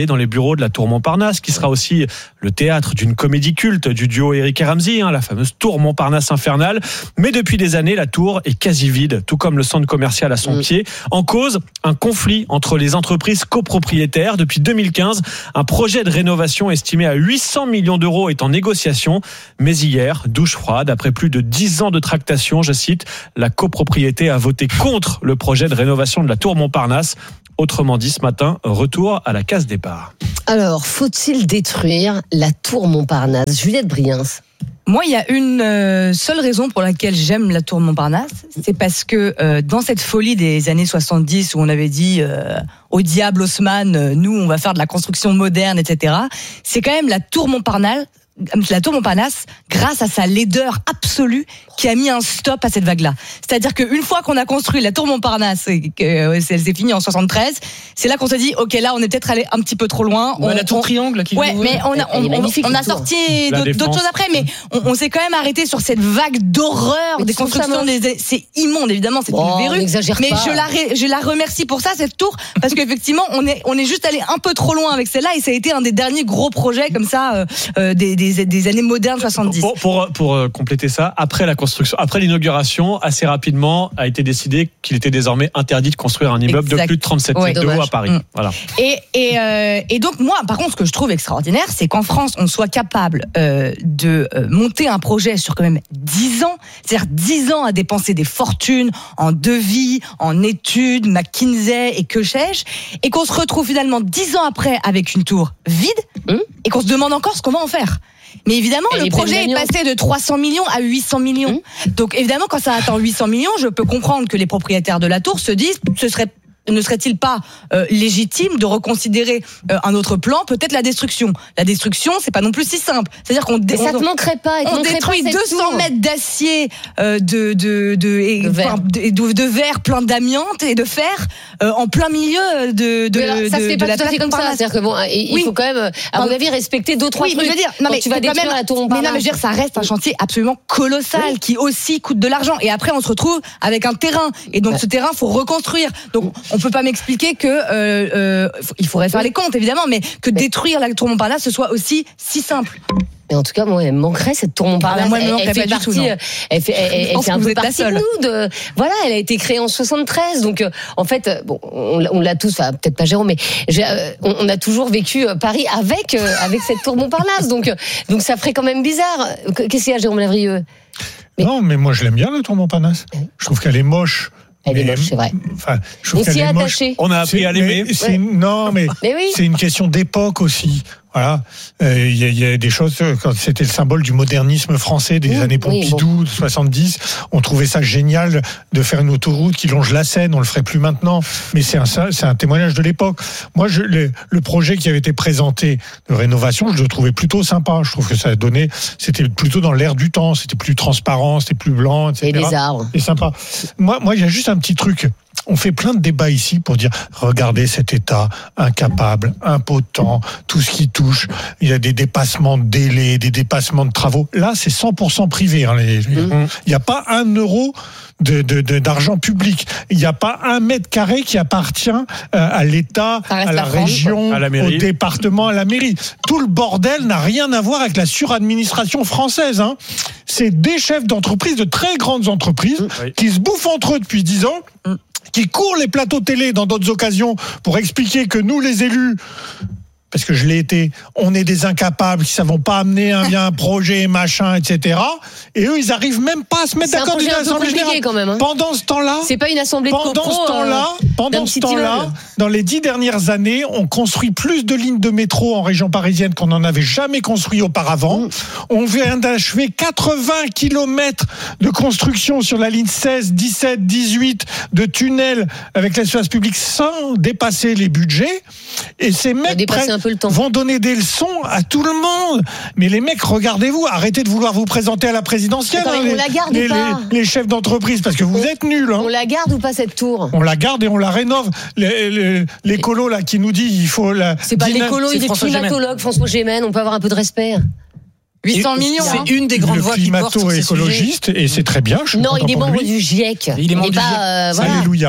installé dans les bureaux de la Tour Montparnasse, qui sera aussi le théâtre d'une comédie culte du duo Eric et Ramzy, hein, la fameuse Tour Montparnasse infernale. Mais depuis des années, la tour est quasi vide, tout comme le centre commercial à son mmh. pied. En cause, un conflit entre les entreprises copropriétaires. Depuis deux mille quinze, un projet de rénovation estimé à huit cents millions d'euros est en négociation. Mais hier, douche froide, après plus de dix ans de tractation, je cite, la copropriété a voté contre le projet de rénovation de la Tour Montparnasse. Autrement dit, ce matin, retour à la case départ. Alors, faut-il détruire la Tour Montparnasse ? Juliette Briens. Moi, il y a une euh, seule raison pour laquelle j'aime la Tour Montparnasse, c'est parce que euh, dans cette folie des années soixante-dix où on avait dit euh, au diable Haussmann, euh, nous on va faire de la construction moderne, et cetera. C'est quand même la Tour Montparnasse. La Tour Montparnasse, grâce à sa laideur absolue, qui a mis un stop à cette vague-là. C'est-à-dire qu'une fois qu'on a construit la Tour Montparnasse, et qu'elle s'est finie en soixante-treize, c'est là qu'on s'est dit, ok, là, on est peut-être allé un petit peu trop loin. On, on, la tour on, triangle qui ouais, mais on a, on, on, on a sorti d'autres, d'autres choses après, mais on, on s'est quand même arrêté sur cette vague d'horreur mais des constructions. Des, c'est immonde, évidemment, c'est oh, une verrue. Mais pas. je la, je la remercie pour ça, cette tour, parce qu'effectivement, on est, on est juste allé un peu trop loin avec celle-là, et ça a été un des derniers gros projets comme ça, euh, des, des Des, des années modernes soixante-dix. Pour, pour, pour euh, compléter ça, après la construction, après l'inauguration, assez rapidement a été décidé qu'il était désormais interdit de construire un immeuble exact. de plus de trente-sept ouais, mètres de haut à Paris. Mmh. Voilà. Et, et, euh, et donc moi, par contre, ce que je trouve extraordinaire, c'est qu'en France, on soit capable euh, de euh, monter un projet sur quand même dix ans, c'est-à-dire dix ans à dépenser des fortunes en devis, en études, McKinsey et que sais-je, et qu'on se retrouve finalement dix ans après avec une tour vide mmh. et qu'on se demande encore ce qu'on va en faire. Mais évidemment, et le projet est passé de trois cents millions à huit cents millions. Mmh. Donc évidemment, quand ça atteint huit cents millions, je peux comprendre que les propriétaires de la tour se disent, ce serait ne serait-il pas euh, légitime de reconsidérer euh, un autre plan, peut-être la destruction. La destruction, c'est pas non plus si simple. C'est-à-dire qu'on dé- ça on, te manquerait pas. On détruit deux cents mètres d'acier, euh, de de de, et, de, verre. de, de, de verre plein d'amiante et de fer euh, en plein milieu de de, alors, ça de, se fait de pas la tout à fait comme ça. C'est-à-dire que bon, il oui. faut quand même, à mon avis, respecter deux trois oui, trucs. Mais je veux dire, non, mais tu vas détruire même, la Tour Montparnasse. Mais non, mais je veux dire, ça reste un chantier absolument colossal oui. qui aussi coûte de l'argent. Et après, on se retrouve avec un terrain. Et donc, ouais. ce terrain, faut reconstruire. Donc, on peut pas m'expliquer que euh, euh, il faudrait faire les comptes évidemment, mais que mais détruire la Tour Montparnasse ce soit aussi si simple. Mais en tout cas, moi, elle manquerait cette Tour Montparnasse. Ah, moi, elle, elle, elle fait pas partie. Tout, elle fait, elle, elle fait un peu partie de nous. De, voilà, elle a été créée en soixante-treize, donc euh, en fait, bon, on, on l'a tous, enfin, peut-être pas Jérôme, mais j'ai, euh, on, on a toujours vécu Paris avec euh, avec cette Tour Montparnasse, donc euh, donc ça ferait quand même bizarre. Qu'est-ce qu'il y a, Jérôme Lavrieux? mais... Non, mais moi, je l'aime bien la Tour Montparnasse. Je trouve qu'elle est moche. Elle est moche, c'est vrai. Enfin, je on s'y est attaché. On a appris c'est, à l'aimer. C'est, ouais. Non, mais, mais oui. c'est une question d'époque aussi. Voilà, il euh, y, y a des choses, quand c'était le symbole du modernisme français des mmh, années Pompidou, oui, bon. soixante-dix, on trouvait ça génial de faire une autoroute qui longe la Seine, on le ferait plus maintenant, mais c'est un, c'est un témoignage de l'époque. Moi, je, le, le projet qui avait été présenté de rénovation, je le trouvais plutôt sympa, je trouve que ça donnait, c'était plutôt dans l'air du temps, c'était plus transparent, c'était plus blanc, et cetera. Et les arbres. C'est sympa. Moi, moi, il y a juste un petit truc. On fait plein de débats ici pour dire regardez cet État incapable, impotent, tout ce qui touche. Il y a des dépassements de délais, des dépassements de travaux. Là, c'est cent pour cent privé. Hein, les, mmh. Il n'y a pas un euro de, de, de, d'argent public. Il n'y a pas un mètre carré qui appartient à l'État, à la, la région, à la au département, à la mairie. Tout le bordel n'a rien à voir avec la suradministration française. Hein. C'est des chefs d'entreprise, de très grandes entreprises, mmh. qui se bouffent entre eux depuis dix ans. Mmh. qui courent les plateaux télé dans d'autres occasions pour expliquer que nous, les élus, parce que je l'ai été, on est des incapables qui ne savons pas amener un bien un projet, machin, et cetera. Et eux, ils n'arrivent même pas à se mettre c'est d'accord dans l'Assemblée générale. Quand même, hein. Pendant ce temps-là, c'est pas une assemblée de pendant copro, ce temps-là, euh, pendant ce temps-là, dans les dix dernières années, on construit plus de lignes de métro en région parisienne qu'on n'en avait jamais construit auparavant. Mmh. On vient d'achever quatre-vingts kilomètres de construction sur la ligne seize, dix-sept, dix-huit de tunnels avec l'espace public sans dépasser les budgets. Et ces mecs prennent un peu le temps. Vont donner des leçons à tout le monde. Mais les mecs, regardez-vous, arrêtez de vouloir vous présenter à la présidentielle. Attends, hein, on les, la garde les, ou pas les, les chefs d'entreprise, parce que vous on, êtes nuls. Hein. On la garde ou pas cette tour? On la garde et on la rénove. Les, les, l'écolo là qui nous dit il faut la. C'est pas dynam... l'écolo, il est climatologue, François Gémen. On peut avoir un peu de respect. huit cents millions. C'est hein. une des grandes voix qui porte sur ces climato-écologiste et c'est très bien. Je non, il est membre lui. du GIEC. Il est membre du GIEC. Euh, voilà. Alléluia.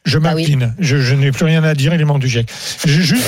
Je m'incline. Oui. Je, je n'ai plus rien à dire, élément du G I E C. J'ai juste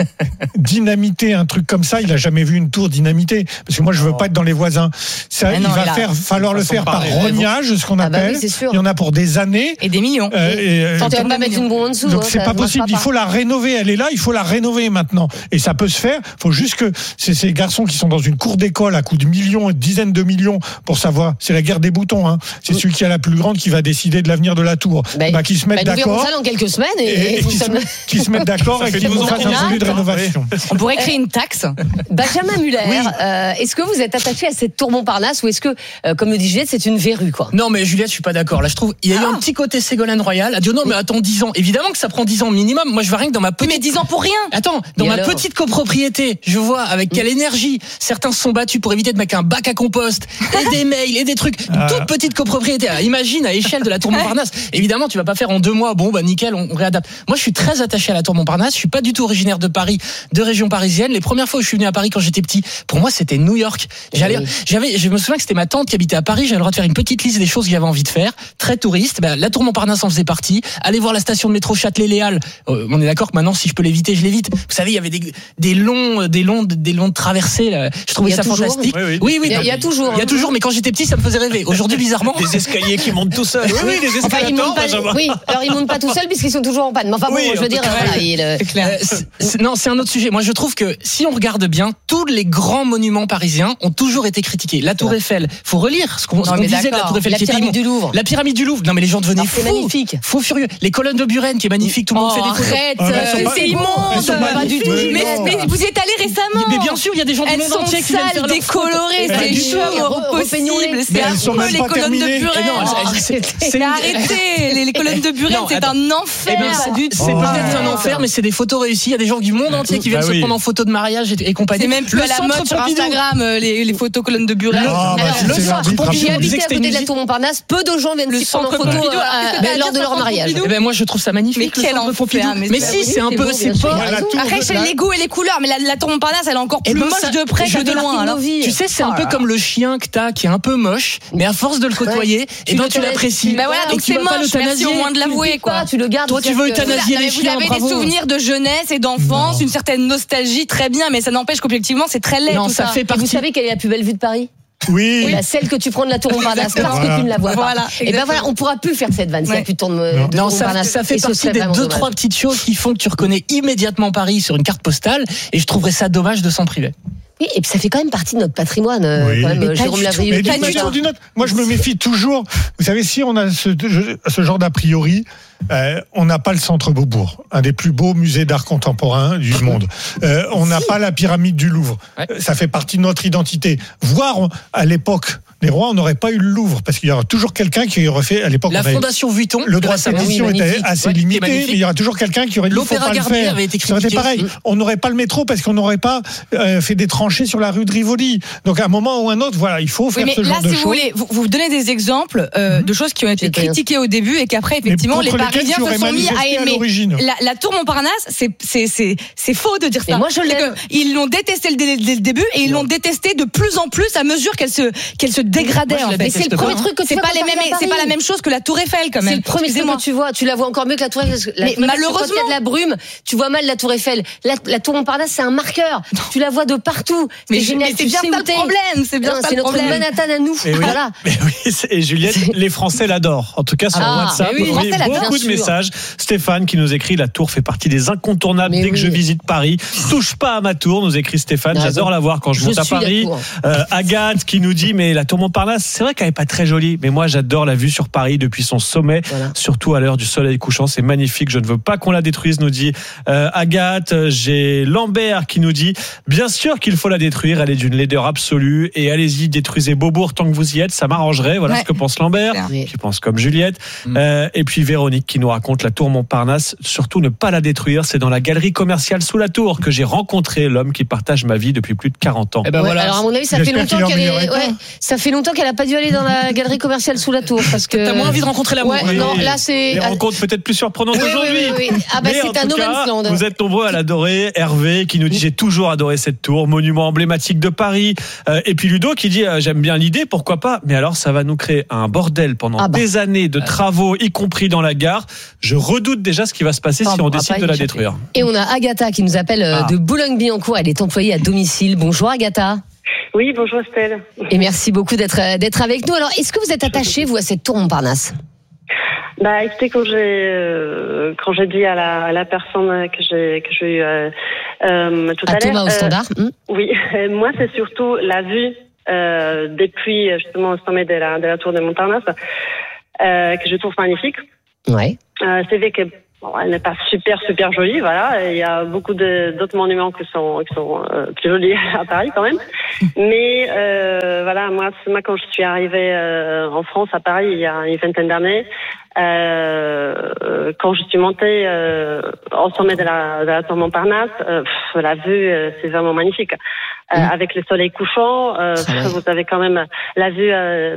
dynamité un truc comme ça. Il a jamais vu une tour dynamitée. Parce que moi, je veux pas être dans les voisins. Ça, il non, va il faire, falloir le faire par rognage, ce qu'on ah appelle. Bah oui, il y en a pour des années. Et des millions. Euh, et, euh, tu vas pas mettre une bombe en dessous. Donc, hein, c'est pas possible. Il faut la rénover. Elle est là. Il faut la rénover maintenant. Et ça peut se faire. Il faut juste que c'est ces garçons qui sont dans une cour d'école à coups de millions et de dizaines de millions pour savoir. C'est la guerre des boutons, hein. C'est oui. celui qui a la plus grande qui va décider de l'avenir de la tour. Bah, bah qui se mettent bah, d'accord. Ça dans quelques semaines et, et, et qui, se, qui se mettent d'accord et qui nous fassent un projet de rénovation. On pourrait créer une taxe. Benjamin Muller, oui. euh, est-ce que vous êtes attaché à cette tour Montparnasse ou est-ce que, euh, comme le dit Juliette, c'est une verrue, quoi? Non, mais Juliette, je suis pas d'accord. Là, je trouve, il y a eu ah. un petit côté Ségolène Royal. Elle a dit, non, mais attends, dix ans. Évidemment que ça prend dix ans minimum. Moi, je vois rien que dans ma petite. Mais dix ans pour rien. Attends, dans et ma alors petite copropriété, je vois avec quelle énergie certains se sont battus pour éviter de mettre un bac à compost et des mails et des trucs. Une ah. toute petite copropriété. Imagine à échelle de la tour Montparnasse. Évidemment, tu vas pas faire en deux mois. Bon, bah, nickel, on réadapte. Moi, je suis très attaché à la tour Montparnasse. Je suis pas du tout originaire de Paris, de région parisienne. Les premières fois où je suis venu à Paris quand j'étais petit, pour moi, c'était New York. J'allais, oui. j'avais, je me souviens que c'était ma tante qui habitait à Paris. J'avais le droit de faire une petite liste des choses que j'avais envie de faire. Très touriste. Ben, la tour Montparnasse en faisait partie. Aller voir la station de métro Châtelet-Léal. Euh, on est d'accord que maintenant, si je peux l'éviter, je l'évite. Vous savez, il y avait des, des longs, des longs, des longs de traversées, là. Je trouvais ça toujours. fantastique. Oui, oui. oui, oui il y a, il y a toujours. Il y a toujours, mais quand j'étais petit, ça me faisait rêver. Aujourd'hui, bizarrement. Des escaliers qui montent tout seuls. Oui, oui, des escalators. Enfin, pas, oui, alors ils montent pas tout seuls puisqu'ils sont toujours en panne. Mais enfin bon, oui, je veux dire, voilà, il, euh, c'est clair. Euh, c'est, non, c'est un autre sujet. Moi, je trouve que si on regarde bien, tous les grands monuments parisiens ont toujours été critiqués. La Tour Eiffel, faut relire ce qu'on, non, ce qu'on disait de la Tour Eiffel. La pyramide du Louvre. La pyramide du Louvre. Non, mais les gens devenaient fous. C'est magnifique. Faux furieux. Les colonnes de Buren, qui est magnifique. Tout le monde oh, fait des photos. Arrête, euh, c'est immonde. Pas du tout. Mais, mais vous y êtes allé récemment. Mais bien sûr, il y a des gens du monde entier qui viennent faire leurs photos. Elles sont sales, décolorées, c'est chum possible. C'est affreux les colonnes de Buren. C'est arrêtez. Les colonnes de Buren, c'est un enfer. C'est peut-être un enfer, mais c'est des photos réussies. Il y a des gens du monde entier qui viennent se prendre en photo de mariage et compagnie. C'est même plus à la mode sur Instagram les photos colonnes de Buren. Le centre Pompidou. J'ai habité à côté de la tour Montparnasse. Peu de gens viennent se prendre en photo lors de leur mariage. Eh ben moi je trouve ça magnifique. Mais quel enfer. Mais si c'est un peu, c'est pas. Après c'est les goûts et les couleurs, mais la tour Montparnasse elle est encore plus moche de près que de loin. Tu sais c'est un peu comme le chien que t'as qui est un peu moche, mais à force de le côtoyer, et ben tu l'apprécies. Bah voilà, donc c'est moche. Merci au moins de l'avouer quoi. Tu le gardes. Toi tu veux euthanasier les chiens. Vous avez des souvenirs de jeunesse et d'enfance, une certaine nostalgie, très bien, mais ça n'empêche qu'objectivement c'est très laid tout ça. Vous savez quelle est la plus belle vue de Paris? Oui. oui. Celle que tu prends de la tour Montparnasse parce voilà. que tu ne la vois pas. Voilà, et ben voilà, on pourra plus faire cette vanne. Ouais. Si plus de tour de non, ça, ça fait partie des deux dommage. trois petites choses qui font que tu reconnais immédiatement Paris sur une carte postale. Et je trouverais ça dommage de s'en priver. Oui, et puis ça fait quand même partie de notre patrimoine. Oui. Quand même, Jérôme Lavrieux. Moi, je me méfie toujours. Vous savez, si on a ce, ce genre d'a priori, euh, on n'a pas le Centre Beaubourg, un des plus beaux musées d'art contemporain du monde. Euh, on n'a si. pas la pyramide du Louvre. Ouais. Ça fait partie de notre identité. Voire à l'époque des rois, on n'aurait pas eu le Louvre parce qu'il y aura toujours quelqu'un qui aurait fait à l'époque. La Fondation Vuitton. Le droit de sédition oui, était assez ouais, limité, mais il y aura toujours quelqu'un qui aurait dit L'Opéra faut pas Garnier le faire. Avait été ça aurait été pareil. On n'aurait pas le métro parce qu'on n'aurait pas euh, fait des tranchées sur la rue de Rivoli. Donc à un moment ou un autre, voilà, il faut faire oui, ce là, genre si de vous choses. Voulez, vous, vous donnez des exemples euh, mmh. de choses qui ont été critiquées au début et qu'après effectivement les Parisiens se sont mis à aimer. La, la tour Montparnasse, c'est c'est c'est c'est faux de dire ça. Et moi je l'aime. Ils l'ont détesté dès le début et ils l'ont détesté de plus en plus à mesure qu'elle se qu'elle se dégradait en fait. C'est le premier truc que c'est pas les mêmes, c'est pas la même chose que la Tour Eiffel quand même. C'est le premier truc que tu vois. Tu la vois encore mieux que la Tour Eiffel. Mais malheureusement, quand il y a de la brume, tu vois mal la Tour Eiffel. La, la Tour Montparnasse, c'est un marqueur. Tu la vois de partout. Mais c'est génial. C'est bien ça le problème. C'est bien ça le problème. C'est notre Manhattan à nous. Voilà. Mais oui, et Juliette, les Français l'adorent. En tout cas sur WhatsApp, beaucoup de messages. Stéphane qui nous écrit: la Tour fait partie des incontournables dès que je visite Paris. Touche pas à ma Tour, nous écrit Stéphane. J'adore la voir quand je monte à Paris. Agathe qui nous dit: mais la Tour Montparnasse, c'est vrai qu'elle est pas très jolie, mais moi j'adore la vue sur Paris depuis son sommet, voilà. Surtout à l'heure du soleil couchant, c'est magnifique, je ne veux pas qu'on la détruise, nous dit euh, Agathe. J'ai Lambert qui nous dit: bien sûr qu'il faut la détruire, elle est d'une laideur absolue, et allez-y, détruisez Beaubourg tant que vous y êtes, ça m'arrangerait, voilà ouais. ce que pense Lambert, oui. qui pense comme Juliette. mmh. euh, et puis Véronique qui nous raconte la Tour Montparnasse, surtout ne pas la détruire, c'est dans la galerie commerciale sous la Tour que j'ai rencontré l'homme qui partage ma vie depuis plus de quarante ans. Et ben ouais, voilà. Alors à mon avis ça J'espère fait longtemps qu'elle est... ouais, ça fait longtemps qu'elle a pas dû aller dans la galerie commerciale sous la tour parce que. T'as moins envie de rencontrer l'amour. Ouais, non, là c'est. Les rencontres peut-être plus surprenantes oui, aujourd'hui. Oui, oui, oui. Ah bah mais c'est un no man's land. Vous êtes nombreux à l'adorer. Hervé qui nous dit j'ai toujours adoré cette tour, monument emblématique de Paris. Euh, et puis Ludo qui dit euh, j'aime bien l'idée, pourquoi pas. Mais alors ça va nous créer un bordel pendant ah bah. des années de travaux, y compris dans la gare. Je redoute déjà ce qui va se passer ah, si on décide de la détruire. Et on a Agatha qui nous appelle ah. de Boulogne-Billancourt. Elle est employée à domicile. Bonjour Agatha. Oui, bonjour Estelle. Et merci beaucoup d'être d'être avec nous. Alors, est-ce que vous êtes attachée, vous, à cette tour Montparnasse ? Bah, écoutez, quand j'ai euh, quand j'ai dit à la, à la personne que j'ai que j'ai eu euh, euh, tout à, à l'heure, Thomas au standard. Euh, oui, moi c'est surtout la vue euh, depuis justement au sommet de la de la tour de Montparnasse euh, que je trouve magnifique. Ouais. Euh, c'est vrai que bon, elle n'est pas super super jolie, voilà. Il y a beaucoup de, d'autres monuments qui sont qui sont euh, plus jolis à Paris quand même. Mais euh, voilà, moi, moi quand je suis arrivée euh, en France à Paris il y a une vingtaine d'années, euh, quand je suis montée euh, au sommet de la de la tour Montparnasse, euh, pff, la vue euh, c'est vraiment magnifique. Euh, mmh. Avec le soleil couchant, euh, pff, vous avez quand même la vue. Euh,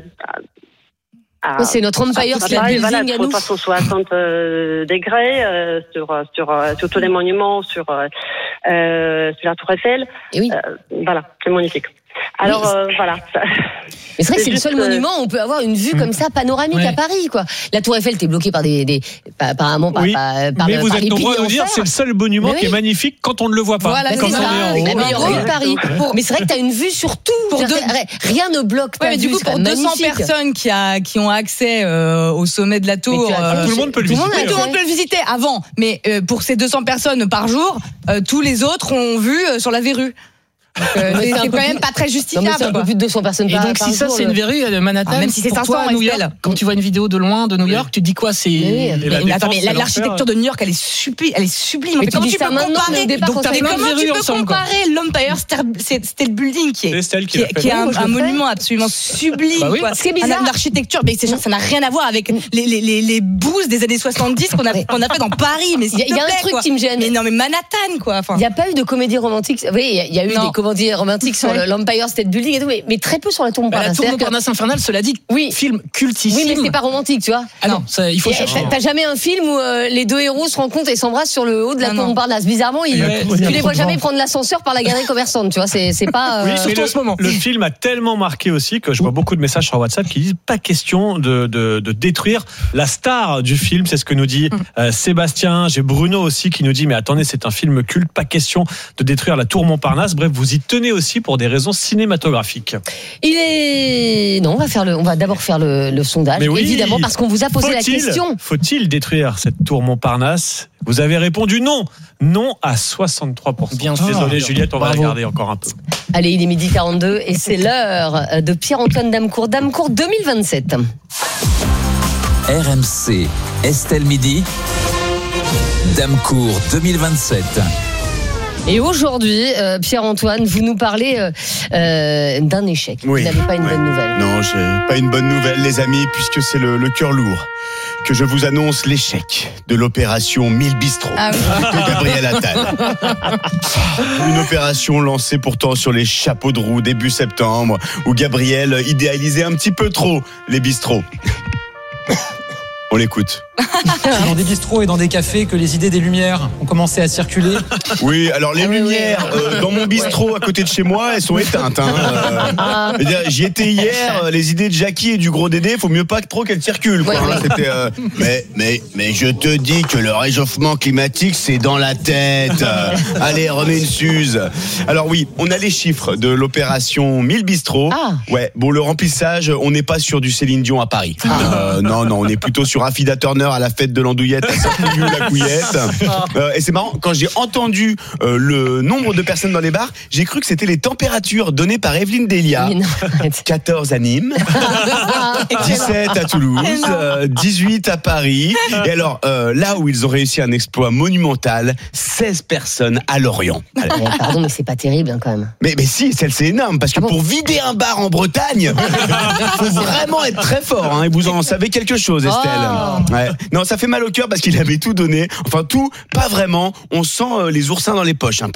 Ah, c'est notre Empire State Building voilà, à nous. trois cent soixante euh, degrés euh, sur sur euh, sur tous les monuments, sur euh, sur la Tour Eiffel. Et oui. Euh, voilà, c'est magnifique. Alors oui, euh, voilà. Mais c'est vrai que c'est le seul euh... monument où on peut avoir une vue comme ça panoramique ouais. à Paris, quoi. La Tour Eiffel, t'es bloquée par des, des apparemment par, oui, par, par mais vous par êtes nombreux à nous dire c'est le seul monument oui. qui est magnifique quand on ne le voit pas. Voilà, quand c'est on ça. est en la meilleure rue de Paris. Pour... Mais c'est vrai que t'as une vue sur tout. Pour deux... Rien ne bloque ta ouais, vue. Du coup, pour deux cents personnes qui a qui ont accès euh, au sommet de la tour, euh, tout le monde peut le visiter. Tout le monde peut le visiter avant, mais euh, pour ces deux cents personnes par jour, euh, tous les autres ont vu euh, sur la verrue. Donc, euh, c'est, c'est quand même pas très justifiable. Non, c'est un peu plus de deux cents personnes par, et donc par si jour, ça c'est le... une verrue de Manhattan, ah, même si c'est pour cinq cents toi à New York, quand tu vois une vidéo de loin de New York, tu te dis quoi c'est mais, mais, mais, mais attends, mais l'architecture de New York elle est sublime, elle est sublime. Mais comment tu peux comparer Donc t'as plein de verrues ensemble. Comparer l'Empire State Building qui est qui est un monument absolument sublime. Ce qui est bizarre, l'architecture, mais ça n'a rien à voir avec les les les boosts des années soixante-dix qu'on a qu'on a fait dans Paris. Mais il y a un truc qui me gêne. Mais non mais Manhattan quoi. Il n'y a pas eu de comédie romantique. Oui, il y a eu des comédies romantiques sur l'Empire State Building et tout, mais, mais très peu sur la tour Montparnasse. Bah, la tour Montparnasse infernale, cela dit, oui, film cultissime. Oui, mais c'est pas romantique, tu vois. Ah non, ça, il faut chercher. T'as, t'as jamais un film où euh, les deux héros se rencontrent et s'embrassent sur le haut de la ah tour Montparnasse. Bizarrement, ils, ouais, tu les vois jamais prendre l'ascenseur par la galerie commerçante, tu vois. C'est, c'est pas. Euh... Oui, surtout en ce moment. Le film a tellement marqué aussi que je vois beaucoup de messages sur WhatsApp qui disent pas question de, de, de détruire la star du film. C'est ce que nous dit euh, Sébastien. J'ai Bruno aussi qui nous dit mais attendez, c'est un film culte, pas question de détruire la tour Montparnasse. Bref, vous y tenez aussi pour des raisons cinématographiques. Il est non, on va faire le, on va d'abord faire le, le sondage, oui, évidemment, parce qu'on vous a posé faut-il, la question. Faut-il détruire cette tour Montparnasse ? Vous avez répondu non, non à soixante-trois pour cent. Bien sûr. Désolé Juliette, on Bravo. va regarder encore un peu. Allez, il est midi quarante-deux et c'est l'heure de Pierre-Antoine Damecourt. Damecourt deux mille vingt-sept. R M C, Estelle Midi. Damecourt deux mille vingt-sept. Et aujourd'hui, euh, Pierre-Antoine, vous nous parlez euh, euh, d'un échec. Oui, vous n'avez pas une oui. bonne nouvelle. Non, j'ai pas une bonne nouvelle, les amis, puisque c'est le, le cœur lourd que je vous annonce l'échec de l'opération mille Bistrots ah oui. de Gabriel Attal. Une opération lancée pourtant sur les chapeaux de roue début septembre, où Gabriel idéalisait un petit peu trop les bistrots. On l'écoute. C'est dans des bistrots et dans des cafés que les idées des Lumières ont commencé à circuler. Oui, alors les ah oui, lumières oui. Euh, dans mon bistrot à côté de chez moi, elles sont éteintes. Hein. Euh, ah. J'y étais hier. Les idées de Jackie et du gros Dédé, faut mieux pas trop qu'elles circulent. Quoi, ouais, hein. C'était, euh, mais mais mais je te dis que le réchauffement climatique c'est dans la tête. Euh, allez, remets une suze. Alors oui, on a les chiffres de l'opération mille Bistrots. Ah. Ouais, bon le remplissage, on n'est pas sur du Céline Dion à Paris. Ah. Euh, non non, on est plutôt sur Affida Turner à la fête de l'andouillette à la couillette. Euh, et c'est marrant, quand j'ai entendu euh, le nombre de personnes dans les bars, j'ai cru que c'était les températures données par Evelyne Delia. quatorze à Nîmes, dix-sept à Toulouse, euh, dix-huit à Paris. Et alors, euh, là où ils ont réussi un exploit monumental, seize personnes à Lorient. Alors, mais pardon, mais c'est pas terrible hein, quand même. Mais, mais si, celle c'est énorme, parce que ah bon pour vider un bar en Bretagne, faut vraiment être très fort. Hein, et vous en savez quelque chose, Estelle. Oh. Ouais. Non, ça fait mal au cœur parce qu'il avait tout donné. Enfin, tout, pas vraiment. On sent euh, les oursins dans les poches un peu.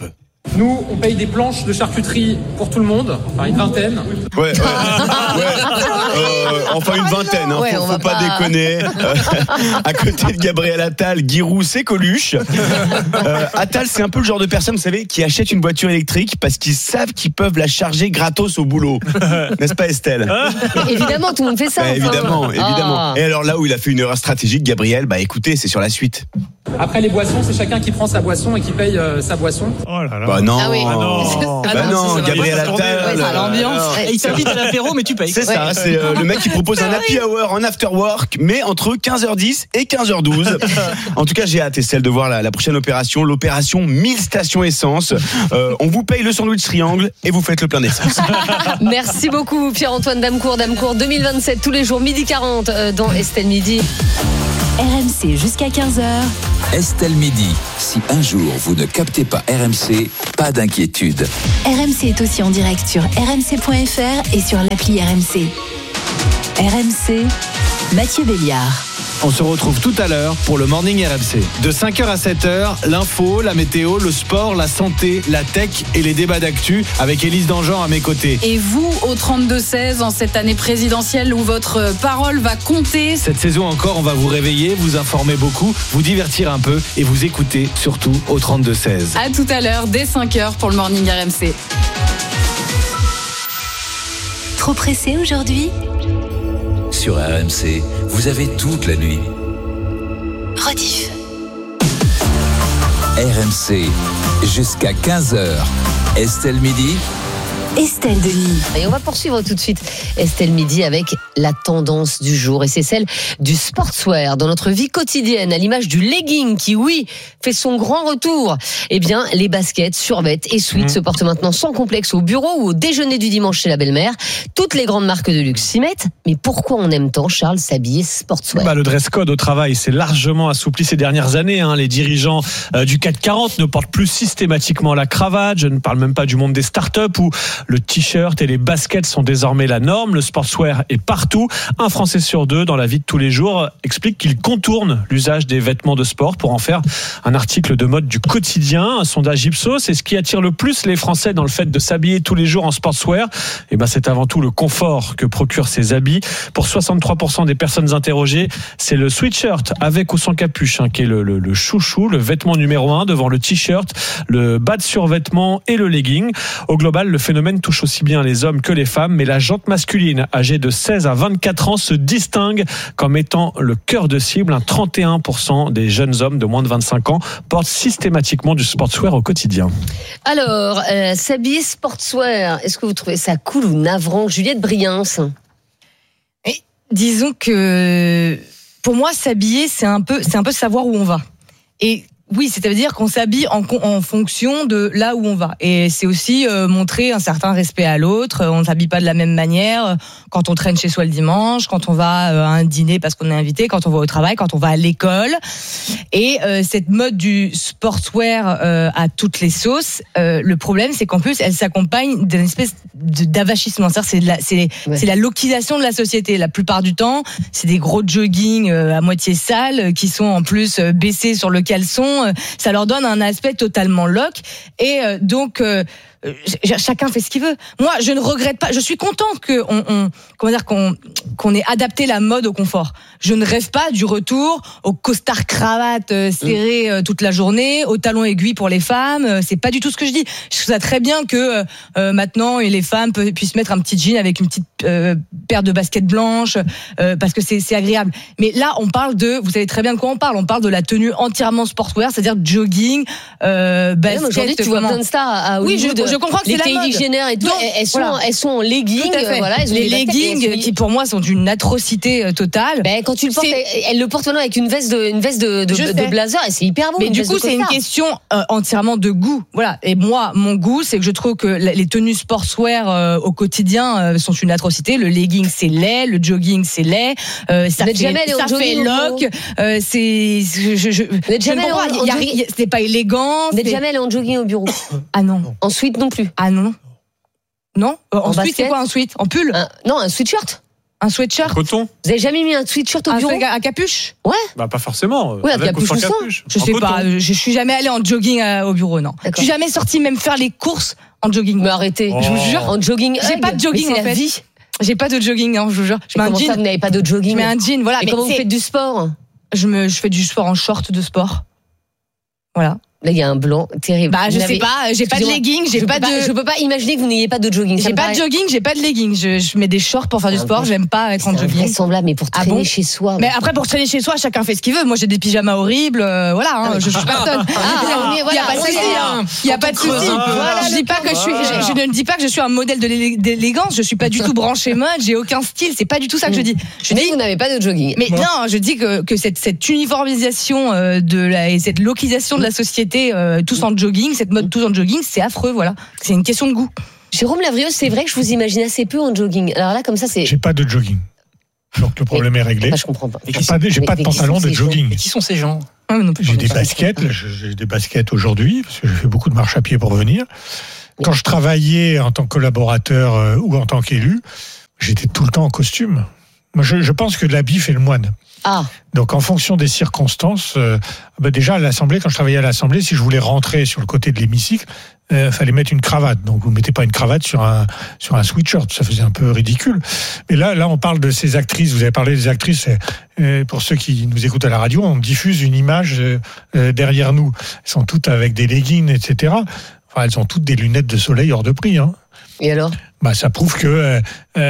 Nous, on paye des planches de charcuterie pour tout le monde, enfin une vingtaine. Ouais, ouais, ouais. Euh, enfin une vingtaine, hein. Ouais, faut, on faut va pas, pas déconner. Euh, à côté de Gabriel Attal, Guy Rousset, Coluche. Euh, Attal, c'est un peu le genre de personne, vous savez, qui achète une voiture électrique parce qu'ils savent qu'ils peuvent la charger gratos au boulot. N'est-ce pas, Estelle? Évidemment, tout le monde fait ça. Bah, enfin. évidemment, évidemment. Ah. Et alors là où il a fait une erreur stratégique, Gabriel, bah écoutez, c'est sur la suite. Après les boissons, c'est chacun qui prend sa boisson et qui paye euh, sa boisson. Oh là là. Bah non, Ah oui. bah non, non, ça, ça Gabriel va pas tourner, Attal. ouais, ça a l'ambiance. euh, Et il t'invite à l'apéro, mais tu payes. C'est ça, Ouais. c'est euh, le mec qui propose un happy hour en after work, mais entre quinze heures dix et quinze heures douze. En tout cas, j'ai hâte, Estelle, de voir la, la prochaine opération, l'opération mille stations essence. Euh, on vous paye le sandwich triangle et vous faites le plein d'essence. Merci beaucoup Pierre-Antoine Damecourt. Damecourt deux mille vingt-sept, tous les jours, midi quarante euh, dans Estelle Midi. R M C jusqu'à quinze heures. Estelle Midi. Si un jour vous ne captez pas R M C, pas d'inquiétude. R M C est aussi en direct sur r m c point f r et sur l'appli R M C. R M C, Mathieu Béliard. On se retrouve tout à l'heure pour le Morning R M C. De cinq heures à sept heures, l'info, la météo, le sport, la santé, la tech et les débats d'actu avec Élise Dangean à mes côtés. Et vous, au trente-deux seize, en cette année présidentielle où votre parole va compter. Cette saison encore, on va vous réveiller, vous informer beaucoup, vous divertir un peu et vous écouter surtout au trente-deux seize. À tout à l'heure, dès cinq heures pour le Morning R M C. Trop pressé aujourd'hui? Sur R M C, vous avez toute la nuit. Rediff. R M C, jusqu'à quinze heures. Estelle Midi. Estelle Denis. Et on va poursuivre tout de suite Estelle Midi avec la tendance du jour. Et c'est celle du sportswear dans notre vie quotidienne, à l'image du legging qui, oui, fait son grand retour. Eh bien, les baskets, survêtements et suites mmh. se portent maintenant sans complexe au bureau ou au déjeuner du dimanche chez la belle-mère. Toutes les grandes marques de luxe s'y mettent. Mais pourquoi on aime tant, Charles, s'habiller sportswear? Bah, le dress code au travail s'est largement assoupli ces dernières années. Hein. Les dirigeants euh, du C A C quarante ne portent plus systématiquement la cravate. Je ne parle même pas du monde des startups où le t-shirt et les baskets sont désormais la norme. Le sportswear est partout. Un Français sur deux dans la vie de tous les jours explique qu'il contourne l'usage des vêtements de sport pour en faire un article de mode du quotidien. Un sondage Ipsos, c'est ce qui attire le plus les Français dans le fait de s'habiller tous les jours en sportswear. Et ben, c'est avant tout le confort que procurent ces habits. Pour soixante-trois pour cent des personnes interrogées, c'est le sweatshirt avec ou sans capuche hein, qui est le, le, le chouchou, le vêtement numéro un devant le t-shirt, le bas de survêtement et le legging. Au global, le phénomène touche aussi bien les hommes que les femmes, mais la jante masculine âgée de seize à vingt-quatre ans se distingue comme étant le cœur de cible. Un trente et un pour cent des jeunes hommes de moins de vingt-cinq ans portent systématiquement du sportswear au quotidien. Alors, euh, s'habiller sportswear, est-ce que vous trouvez ça cool ou navrant? Juliette Briens. Et disons que pour moi, s'habiller, c'est un peu, c'est un peu savoir où on va. Et oui, c'est-à-dire qu'on s'habille en, en fonction de là où on va. Et c'est aussi euh, montrer un certain respect à l'autre. On ne s'habille pas de la même manière quand on traîne chez soi le dimanche, quand on va euh, à un dîner parce qu'on est invité, quand on va au travail, quand on va à l'école. Et euh, cette mode du sportswear euh, à toutes les sauces, euh, le problème, c'est qu'en plus, elle s'accompagne d'une espèce de, d'avachissement. C'est-à-dire, c'est, de la, c'est, ouais. c'est la loquisation de la société. La plupart du temps, c'est des gros jogging euh, à moitié sales qui sont en plus euh, baissés sur le caleçon. Ça leur donne un aspect totalement loc et euh, donc euh, chacun fait ce qu'il veut. Moi, je ne regrette pas. Je suis contente que on, on comment dire qu'on qu'on ait adapté la mode au confort. Je ne rêve pas du retour au costard cravate euh, serré euh, toute la journée, au talon aiguille pour les femmes. Euh, c'est pas du tout ce que je dis. Je trouve ça très bien que euh, maintenant et les femmes peuvent, puissent mettre un petit jean avec une petite euh, paire de baskets blanches euh, parce que c'est c'est agréable. Mais là, on parle de, vous savez très bien de quoi on parle. On parle de la tenue entièrement sportswear, c'est-à-dire jogging, euh, basket. Aujourd'hui, tu vois plein de stars à Hollywood. Oui, je, je comprends que les c'est la mode. Jenner et tout, Donc, elles sont, voilà. elles sont en legging. Voilà, elles ont les des leggings qui pour moi sont d'une atrocité totale. Ben, quand tu le portes, elle, elle le porte maintenant avec une veste de, une veste de, de, de blazer et c'est hyper beau. Mais du coup, c'est une question euh, entièrement de goût. Voilà. Et moi, mon goût, c'est que je trouve que les tenues sportswear euh, au quotidien euh, sont une atrocité. Le legging, c'est laid. Le jogging, c'est laid. Euh, ça fait, ça fait loc. Euh, c'est, je, je, je, je ne comprends pas. Y a, c'est pas élégant. Vous n'êtes jamais allé en jogging au bureau? Ah non. Ensuite non plus. Ah non. Non. Euh, en ensuite, c'est quoi ensuite? En pull? un, Non, un sweatshirt. Un sweatshirt. En coton. Vous avez jamais mis un sweatshirt au un bureau? Un capuche? Ouais. Bah pas forcément. Oui, avec capuche ou sans ou sans. capuche. Je En sais coton. pas, je suis jamais allée en jogging euh, au bureau, non. D'accord. Je suis jamais sortie même faire les courses en jogging. Mais arrêtez. Oh. Je vous jure, en jogging. J'ai hug. pas de jogging Mais c'est en la fait. vie. J'ai pas de jogging, hein, je vous jure. Je mets un Comment ça, jean. vous n'avez pas de jogging? Je mets un jean, voilà. Et Mais comment vous c'est- faites du sport? Je me, je fais du sport en short de sport. Voilà. Là, il y a un blanc terrible. Bah, je Vous sais n'avez- pas, j'ai pas de Excusez-moi, leggings, j'ai je pas peux de. Je peux pas imaginer que vous n'ayez pas de jogging. Ça J'ai me pas de paraît- jogging, j'ai pas de leggings. Je, je mets des shorts pour faire du Ah, sport. bon. J'aime pas être en C'est jogging. invraisemblable, mais pour Ah traîner bon chez soi. Mais après, pour traîner chez soi, chacun fait ce qu'il veut. Moi, j'ai des pyjamas horribles. euh, voilà, hein, je, je suis personne. Ah, il y a voilà, pas de on souci. est là. hein. Il y a pas de souci. Voilà, Je dis pas que je suis. Je, je ne dis pas que je suis un modèle de l'élé- d'élégance. Je suis pas du tout branchée mode. J'ai aucun style. C'est pas du tout ça que je dis. Je Mais dis vous n'avez pas de jogging. Mais non, je dis que, que cette, cette uniformisation euh, de la, et cette locisation de la société, euh, tous en jogging, cette mode tous en jogging, c'est affreux, voilà. C'est une question de goût. Jérôme Lavrieux, c'est vrai que je vous imagine assez peu en jogging. Alors là, comme ça, c'est. J'ai pas de jogging. Donc le problème est réglé. Bah, je comprends pas. J'ai pas, de- j'ai Mais- pas de mais qui pantalon sont de ces gens jogging. Et qui sont ces gens? J'ai des baskets, là, j'ai des baskets aujourd'hui, parce que j'ai fait beaucoup de marche à pied pour venir. Quand je travaillais en tant que collaborateur euh, ou en tant qu'élu, j'étais tout le temps en costume. Moi, je, je pense que l'habit fait le moine. Ah. Donc, en fonction des circonstances, euh, bah déjà à l'Assemblée, quand je travaillais à l'Assemblée, si je voulais rentrer sur le côté de l'hémicycle, il euh, fallait mettre une cravate. Donc, vous mettez pas une cravate sur un sur un sweatshirt, ça faisait un peu ridicule. Mais là, là, on parle de ces actrices. Vous avez parlé des actrices. Euh, pour ceux qui nous écoutent à la radio, on diffuse une image euh, euh, derrière nous. Elles sont toutes avec des leggings, et cetera. Enfin, elles ont toutes des lunettes de soleil hors de prix. Hein. Et alors? Bah, ça prouve que euh,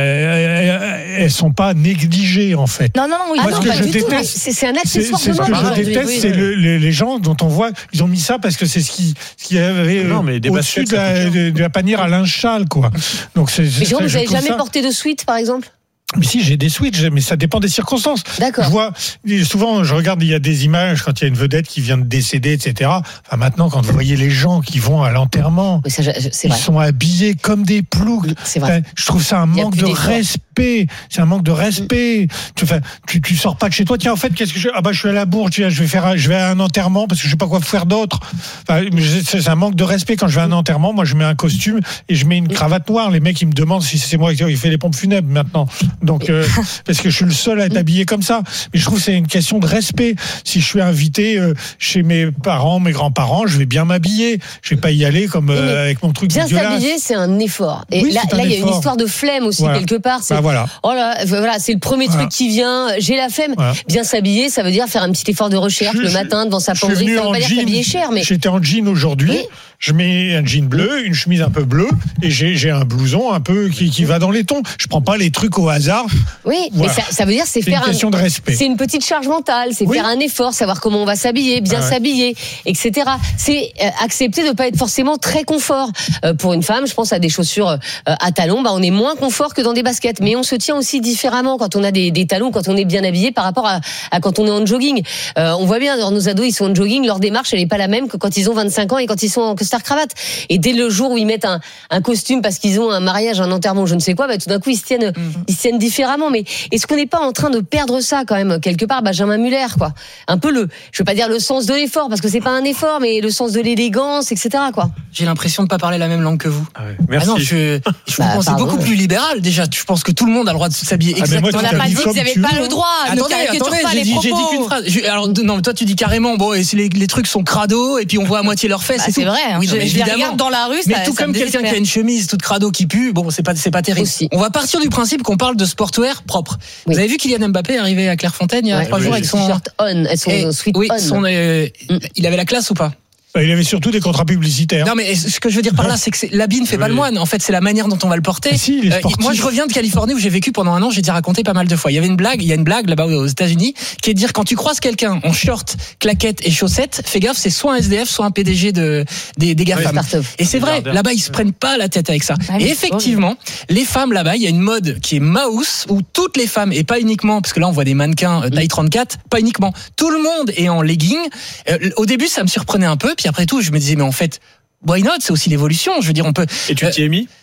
euh, elles sont pas négligées en fait. Non, non, non, oui, Ah Moi, non, ce que pas je du tout. déteste, C'est c'est un c'est accessoire c'est de ce mode que je aujourd'hui. déteste, Oui, c'est oui. le- les, les gens dont on voit, ils ont mis ça parce que c'est ce qui, ce qui avait Non, mais des au-dessus baskets, de, ça la- coûte cher. de la panière à linge châle, quoi. Donc c'est. Mais c'est- Jérôme, je vous avez trouve jamais ça- porté de sweat, par exemple? Mais si, j'ai des switches, mais ça dépend des circonstances. D'accord. Je vois, souvent, je regarde, il y a des images quand il y a une vedette qui vient de décéder, et cetera. Enfin, maintenant, quand vous voyez les gens qui vont à l'enterrement, Oui, ça, je- je- c'est ils vrai. sont habillés comme des ploucs. C'est vrai. Enfin, je trouve ça un Il y a manque plus de d'effort. respect. C'est un manque de respect. Tu, enfin, tu, tu sors pas de chez toi. Tiens, en fait, qu'est-ce que je, ah bah, je suis à la bourre. Tiens, je vais faire, un- je vais à un enterrement parce que je sais pas quoi faire d'autre. Enfin, mais c'est c'est un manque de respect. Quand je vais à un enterrement, moi, je mets un costume et je mets une cravate noire. Les mecs, ils me demandent si c'est moi qui fais les pompes funèbres maintenant. Donc, euh, parce que je suis le seul à être habillé comme ça. Mais je trouve que c'est une question de respect. Si je suis invité euh, chez mes parents, mes grands-parents, je vais bien m'habiller. Je vais pas y aller comme euh, Oui, mais avec mon truc Bien dégueulasse. s'habiller, c'est un effort. Et Oui, là, c'est un là, il y a une effort. histoire de flemme aussi Voilà. quelque part. C'est Bah voilà. oh là, voilà, c'est le premier Voilà. truc qui vient. J'ai la flemme. Voilà. Bien s'habiller, ça veut dire faire un petit effort de recherche Je- le je- matin devant sa Je suis penderie. venu Ça veut en pas dire jean. s'habiller cher, mais J'étais en jean aujourd'hui. Oui. Je mets un jean bleu, une chemise un peu bleue, et j'ai j'ai un blouson un peu qui, qui va dans les tons. Je prends pas les trucs au hasard. oui, Voilà. mais ça, ça veut dire c'est C'est faire une question un, de respect. c'est une petite charge mentale, c'est Oui. faire un effort, savoir comment on va s'habiller, bien Ah ouais. s'habiller, et cetera. C'est euh, accepter de pas être forcément très confort. Euh, pour une femme, je pense à des chaussures euh, à talons, bah on est moins confort que dans des baskets, mais on se tient aussi différemment quand on a des, des talons, quand on est bien habillé par rapport à, à quand on est en jogging. Euh, on voit bien, alors, nos ados ils sont en jogging, leur démarche elle est pas la même que quand ils ont vingt-cinq ans et quand ils sont en costard cravate. Et dès le jour où ils mettent un, un costume parce qu'ils ont un mariage, un enterrement, je ne sais quoi, bah, tout d'un coup ils se tiennent, ils se tiennent différemment. Mais est-ce qu'on n'est pas en train de perdre ça quand même quelque part, Benjamin Muller, quoi? Un peu le, je veux pas dire le sens de l'effort parce que c'est pas un effort, mais le sens de l'élégance, et cetera. Quoi. J'ai l'impression de pas parler la même langue que vous. Merci. Ah non, je, je Bah, vous pensais pardon. beaucoup plus libéral déjà. Je pense que tout le monde a le droit de s'habiller Ah, mais moi, exactement. tu On n'a pas t'habilles dit comme qu'ils n'avaient tu pas veux. le droit. Ne Attendez, caricature attendez, pas j'ai les dit, j'ai dit propos. qu'une phrase. Je- alors non, toi tu dis carrément bon, et si les, les trucs sont crado et puis on voit à moitié leurs fesses. Bah, et c'est tout. vrai. hein. Oui, non, je, mais je les évidemment. regarde dans la rue. Mais ça, tout ça comme me quelqu'un qui a désespère. une chemise toute crado qui pue, bon, c'est pas, c'est pas terrible. Aussi. On va partir du principe qu'on parle de sportwear propre. Oui. Vous avez vu Kylian Mbappé arriver à Clairefontaine il y a Ouais, trois oui, jours oui, avec son t-shirt on, elles sont Et- sweat oui, on. son, euh, il avait la classe ou pas? Bah, il avait surtout des contrats publicitaires. Non, mais ce que je veux dire par là, c'est que c'est- l'habit ne fait pas le moine. En fait, c'est la manière dont on va le porter. Mais si, il est Euh, sportif. moi, je reviens de Californie où j'ai vécu pendant un an. J'ai déjà raconté pas mal de fois. Il y avait une blague, il y a une blague là-bas aux États-Unis qui est de dire quand tu croises quelqu'un en short, claquettes et chaussettes, fais gaffe, c'est soit un S D F, soit un P D G de des, des GAFAM. start-up. Et c'est vrai, Milliardaire. là-bas ils se prennent pas la tête avec ça. Ah oui. Et effectivement, les femmes là-bas, il y a une mode qui est mouse où toutes les femmes et pas uniquement parce que là on voit des mannequins euh, taille trente-quatre, pas uniquement. Tout le monde est en legging. Euh, au début, ça me surprenait un peu, puis après tout, je me disais mais en fait, why not? C'est aussi l'évolution. Je veux dire, on peut. Et tu Euh, t'y es mis?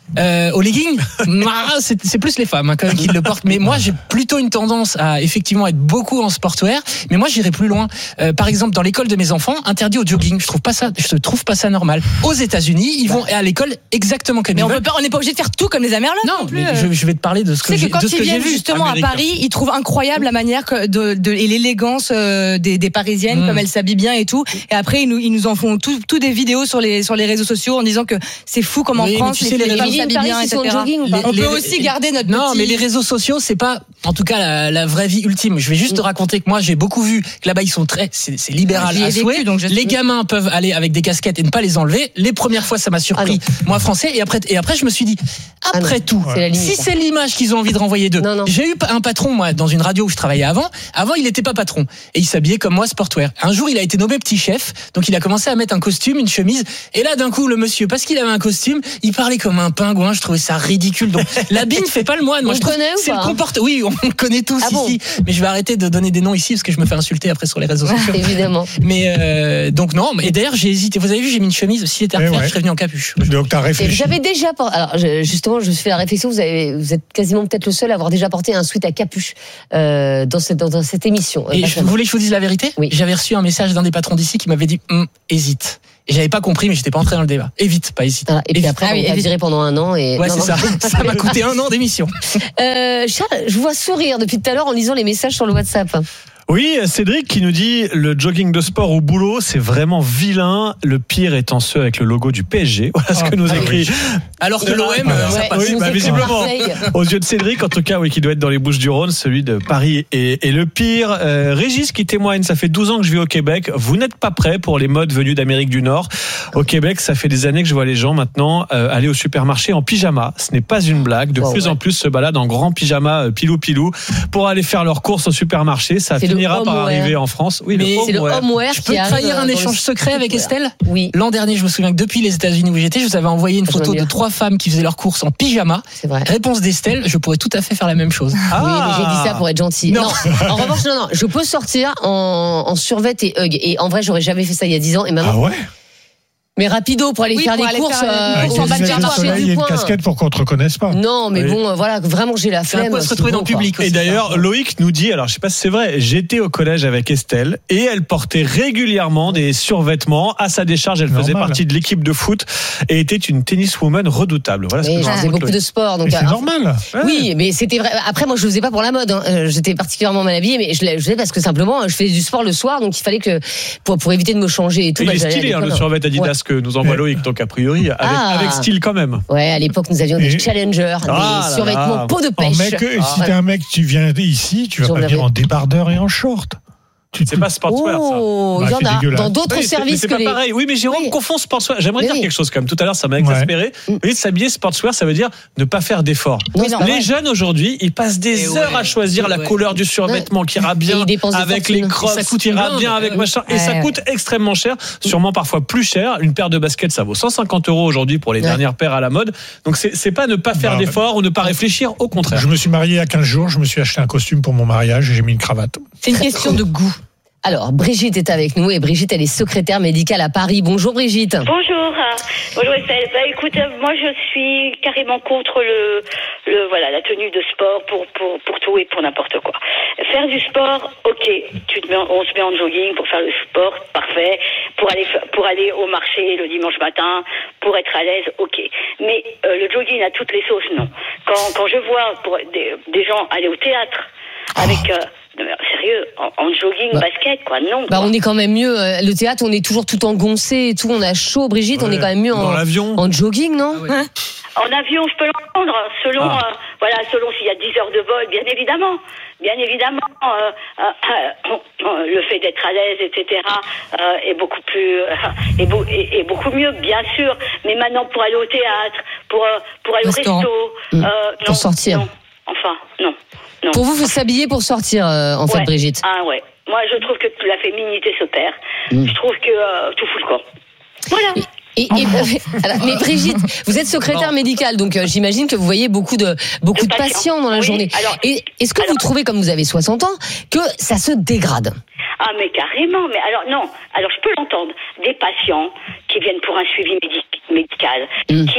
Euh, au legging, ah, c'est, c'est plus les femmes hein, quand même qui le portent. Mais moi, j'ai plutôt une tendance à effectivement être beaucoup en sportwear. Mais moi, j'irai plus loin. Euh, par exemple, dans l'école de mes enfants, interdit au jogging. Je trouve pas ça, je trouve pas ça normal. Aux États-Unis, ils vont à l'école exactement comme mais ils on veulent. peut pas, on n'est pas obligé de faire tout comme les Américains. Non, non plus, mais euh... je, je vais te parler de ce que, que j'ai, quand de ce ils que j'ai viennent vu. justement Américain. à Paris, ils trouvent incroyable la manière que de, de et l'élégance euh, des, des Parisiennes, mmh. comme elles s'habillent bien et tout. Et après, ils nous, ils nous en font tout, tout des vidéos sur les sur les réseaux sociaux en disant que c'est fou comme en oui, France les, les, les femmes s'habillent bien, et cetera. Jogging, les, on les, peut aussi garder notre non, petit... mais les réseaux sociaux, c'est pas, en tout cas, la, la vraie vie ultime. Je vais juste te raconter que moi, j'ai beaucoup vu que là-bas, ils sont très, c'est, c'est libéral à souhait. Donc je... Les gamins peuvent aller avec des casquettes et ne pas les enlever. Les premières fois, ça m'a surpris, ah moi, français. Et après, et après, je me suis dit, après ah tout, c'est si c'est l'image qu'ils ont envie de renvoyer d'eux. Non, non. J'ai eu un patron, moi, dans une radio où je travaillais avant. Avant, il n'était pas patron. Et il s'habillait comme moi, sportwear. Un jour, il a été nommé petit chef. Donc, il a commencé à mettre un costume, une chemise. Et là, d'un coup, le monsieur, parce qu'il avait un costume, il parlait comme un pingouin. Je trouvais ça ridicule. Donc, l'habit ne fait pas le moine. Moi, on je connaît ou c'est pas le comportement. Oui, on le connaît tous ah ici. Bon mais je vais arrêter de donner des noms ici parce que je me fais insulter après sur les réseaux sociaux. Évidemment. Mais euh, donc non. Et d'ailleurs, j'ai hésité. Vous avez vu, j'ai mis une chemise. Si c'était à refaire, ouais. je serais venu en capuche. Donc t'as réfléchi. Et j'avais déjà. Alors justement, je me suis fait la réflexion. Vous avez, vous êtes quasiment peut-être le seul à avoir déjà porté un sweat à capuche euh, dans cette dans, dans cette émission. Et je, vous voulez que je vous dise la vérité? Oui. J'avais reçu un message d'un des patrons d'ici qui m'avait dit hm, hésite. Et j'avais pas compris, mais j'étais pas entré dans le débat. Évite, pas hésite. Ah, et puis évite. après, on t'a viré pendant un an. Et... Ouais, non, c'est non. ça. Ça m'a coûté un an d'émission. Euh, Charles, je vous vois sourire depuis tout à l'heure en lisant les messages sur le WhatsApp. Oui, Cédric qui nous dit le jogging de sport au boulot, c'est vraiment vilain. Le pire étant ceux avec le logo du P S G. Voilà ce que nous écrit. Alors que l'O M, euh, ça ouais, passe. Oui, bah, visiblement. Aux yeux de Cédric, en tout cas, oui, qui doit être dans les Bouches-du-Rhône, celui de Paris est, est le pire. Euh, Régis qui témoigne, ça fait douze ans que je vis au Québec. Vous n'êtes pas prêts pour les modes venus d'Amérique du Nord. Au Québec, ça fait des années que je vois les gens maintenant euh, aller au supermarché en pyjama. Ce n'est pas une blague. De oh, plus ouais. en plus se baladent en grand pyjama euh, pilou pilou pour aller faire leurs courses au supermarché. Ça c'est finira par arriver en France. Oui, mais le c'est le homeware. Je peux trahir un échange secret avec Estelle? Oui. L'an dernier, je me souviens que depuis les États-Unis où j'étais, je vous avais envoyé une photo de trois femmes qui faisaient leurs courses en pyjama. C'est vrai. Réponse d'Estelle, je pourrais tout à fait faire la même chose. Ah. Oui, mais j'ai dit ça pour être gentil. Non. non. En revanche, non, non, je peux sortir en, en survêt et hug. Et en vrai, j'aurais jamais fait ça il y a dix ans. Et maintenant. Ah ouais? Mais rapido pour aller oui, faire pour des aller courses, faire euh, courses en bas de marché du coin. Il y a une casquette pour qu'on te reconnaisse pas. Non, mais oui. bon, voilà, vraiment j'ai la flemme. On peut se retrouver dans le public aussi. Et d'ailleurs, Loïc nous dit, alors je sais pas si c'est vrai, j'étais au collège avec Estelle et elle portait régulièrement des survêtements. À sa décharge, elle Normal. faisait partie de l'équipe de foot et était une tenniswoman redoutable. Voilà ce oui, que je faisais beaucoup Loïc. de sport, donc c'est euh, normal. Oui, mais c'était vrai. Après, moi, je le faisais pas pour la mode. Hein. J'étais particulièrement mal habillée, mais je le faisais parce que simplement, je faisais du sport le soir, donc il fallait que pour pour éviter de me changer et tout. Il bah, est stylé hein, le survêt Adidas ouais. que nous envoie Loïc. Donc a priori, avec, ah. avec style quand même. Ouais, à l'époque nous avions des et... challengers, ah des survêtements peau de pêche. Mec, ah. Si t'es un mec, tu viens ici, tu vas pas venir en débardeur et en short. C'est pas sportswear oh, ça. Il y en a dans d'autres oui, services c'est, c'est que pas les... pareil. Oui, mais Jérôme oui. confond sportswear. J'aimerais mais dire oui. quelque chose quand même. Tout à l'heure, ça m'a exaspéré. Ouais. Vous voyez, s'habiller sportswear, ça veut dire ne pas faire d'efforts. Non, les vrai. jeunes aujourd'hui, ils passent des et heures ouais. à choisir et la ouais. couleur du survêtement ouais. qui ira bien avec les crosses, qui ira bien avec machin. Et ça coûte extrêmement cher, sûrement parfois plus cher. Une paire de baskets, ça vaut cent cinquante euros aujourd'hui pour les dernières paires à la mode. Donc c'est pas ne pas faire d'efforts ou ne pas réfléchir, au contraire. Je me suis marié il y a quinze jours, je me suis acheté un costume pour mon mariage et j'ai mis une cravate. C'est une question de goût. Alors, Brigitte est avec nous et Brigitte, elle est secrétaire médicale à Paris. Bonjour Brigitte. Bonjour. Bonjour Estelle. Bah, écoute, moi je suis carrément contre le, le voilà, la tenue de sport pour, pour, pour tout et pour n'importe quoi. Faire du sport, ok, tu te mets, on se met en jogging pour faire le sport, parfait. Pour aller, pour aller au marché le dimanche matin, pour être à l'aise, ok. Mais euh, le jogging à toutes les sauces, non. Quand, quand je vois pour des, des gens aller au théâtre avec... Euh, sérieux, en, en jogging, bah, basket, quoi, non. Bah, quoi. on est quand même mieux. Le théâtre, on est toujours tout engoncé et tout, on a chaud. Brigitte, ouais. on est quand même mieux en, en jogging, non? Ah, ouais. En avion, je peux l'entendre, selon, ah. euh, voilà, selon s'il y a dix heures de vol, bien évidemment. Bien évidemment, euh, euh, euh, le fait d'être à l'aise, et cetera, euh, est beaucoup plus, euh, est, beau, est, est beaucoup mieux, bien sûr. Mais maintenant, pour aller au théâtre, pour, euh, pour aller Restaurant. au resto, mmh. euh, pour non, sortir. Non. Enfin, non. Non. Pour vous, vous s'habiller pour sortir, euh, en ouais. fait, Brigitte. Ah ouais. Moi, je trouve que la féminité se perd. Mmh. Je trouve que euh, tout fout le camp. Voilà. Et, et, et, alors, mais Brigitte, vous êtes secrétaire non. médicale, donc euh, j'imagine que vous voyez beaucoup de beaucoup de, de patients. patients dans la oui. journée. Alors, et est-ce que alors, vous trouvez, comme vous avez soixante ans, que ça se dégrade? Ah mais carrément. Mais alors non. Alors je peux l'entendre. Des patients qui viennent pour un suivi médic- médical, mmh. qui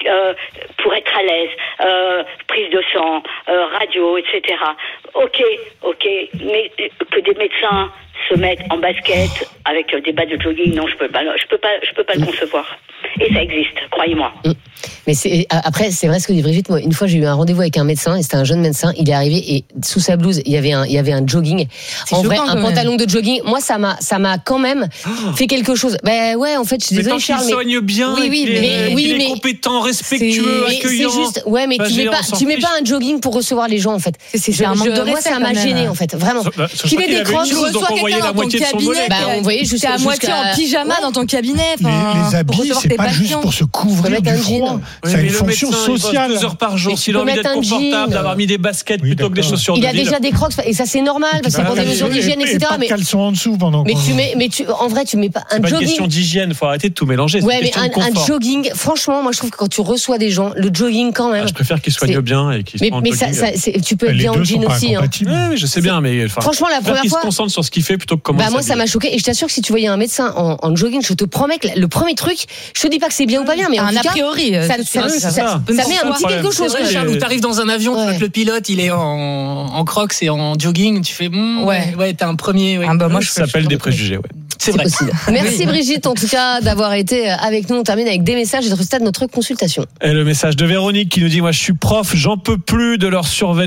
euh, pour être à l'aise, euh, prise de sang, euh, radio, et cetera. Ok, ok, mais que des médecins se mettent en basket avec des bas de jogging, non, je peux pas, je peux pas, je peux pas le concevoir. Et ça existe, croyez-moi. Mais c'est, après, c'est vrai ce que dit Brigitte. Moi, une fois, j'ai eu un rendez-vous avec un médecin et c'était un jeune médecin. Il est arrivé et sous sa blouse, il y avait un, il y avait un jogging. C'est en vrai, un pantalon de jogging. Moi, ça m'a, ça m'a quand même oh. fait quelque chose. Ben ouais, en fait, je suis désolée, Charles. Mais tant qu'il soigne bien, oui, oui, mais, est, oui, mais compétent, respectueux, c'est, accueillant. C'est juste, ouais, mais tu mets pas, tu mets pas un jogging pour recevoir les gens, en fait. C'est, c'est, c'est un manque de respect. Moi, ça m'a gêné, en fait, vraiment. Qu'il ait des crocs, tu reçois quelqu'un dans ton cabinet. Bah, on voyait juste à moitié en pyjama dans ton cabinet. Les habits, c'est pas juste pour se couvrir du froid. Ça a une fonction sociale. douze heures par jour, s'il a envie d'être confortable, d'avoir mis des baskets oui, plutôt que des chaussures de ville. Il a déjà des crocs, et ça c'est normal, parce qu'il prend des mesures d'hygiène, et cetera. Mais caleçon en dessous pendant. Mais tu mets, mais tu, en vrai, tu mets pas un jogging. C'est pas une question d'hygiène, faut arrêter de tout mélanger. Ouais, mais un jogging, franchement, moi je trouve que quand tu reçois des gens, le jogging quand même. Je préfère qu'ils soignent bien et qu'ils soient en jogging. Mais tu peux être bien en jean aussi. Oui, je sais bien, mais franchement, la première fois. Qu'ils se concentrent sur ce qu'il fait plutôt que comment. Bah moi, ça m'a choqué, et je t'assure que si tu voyais un médecin en jogging, je te promets que le premier truc, je te dis pas que c'est bien ou pas bien, mais en tout cas, a priori, ça met un petit quelque chose. Charles, où t'arrives dans un avion, ouais. tu vois que le pilote il est en, en crocs et en jogging, tu fais mm, ouais, ouais, t'es un premier. Ouais. Ah bah moi, je ça s'appelle des préjugés, ouais. C'est, c'est vrai. Possible. Merci Brigitte, en tout cas, d'avoir été avec nous. On termine avec des messages et de notre consultation. Et le message de Véronique qui nous dit: moi, je suis prof, j'en peux plus de leur surveillance.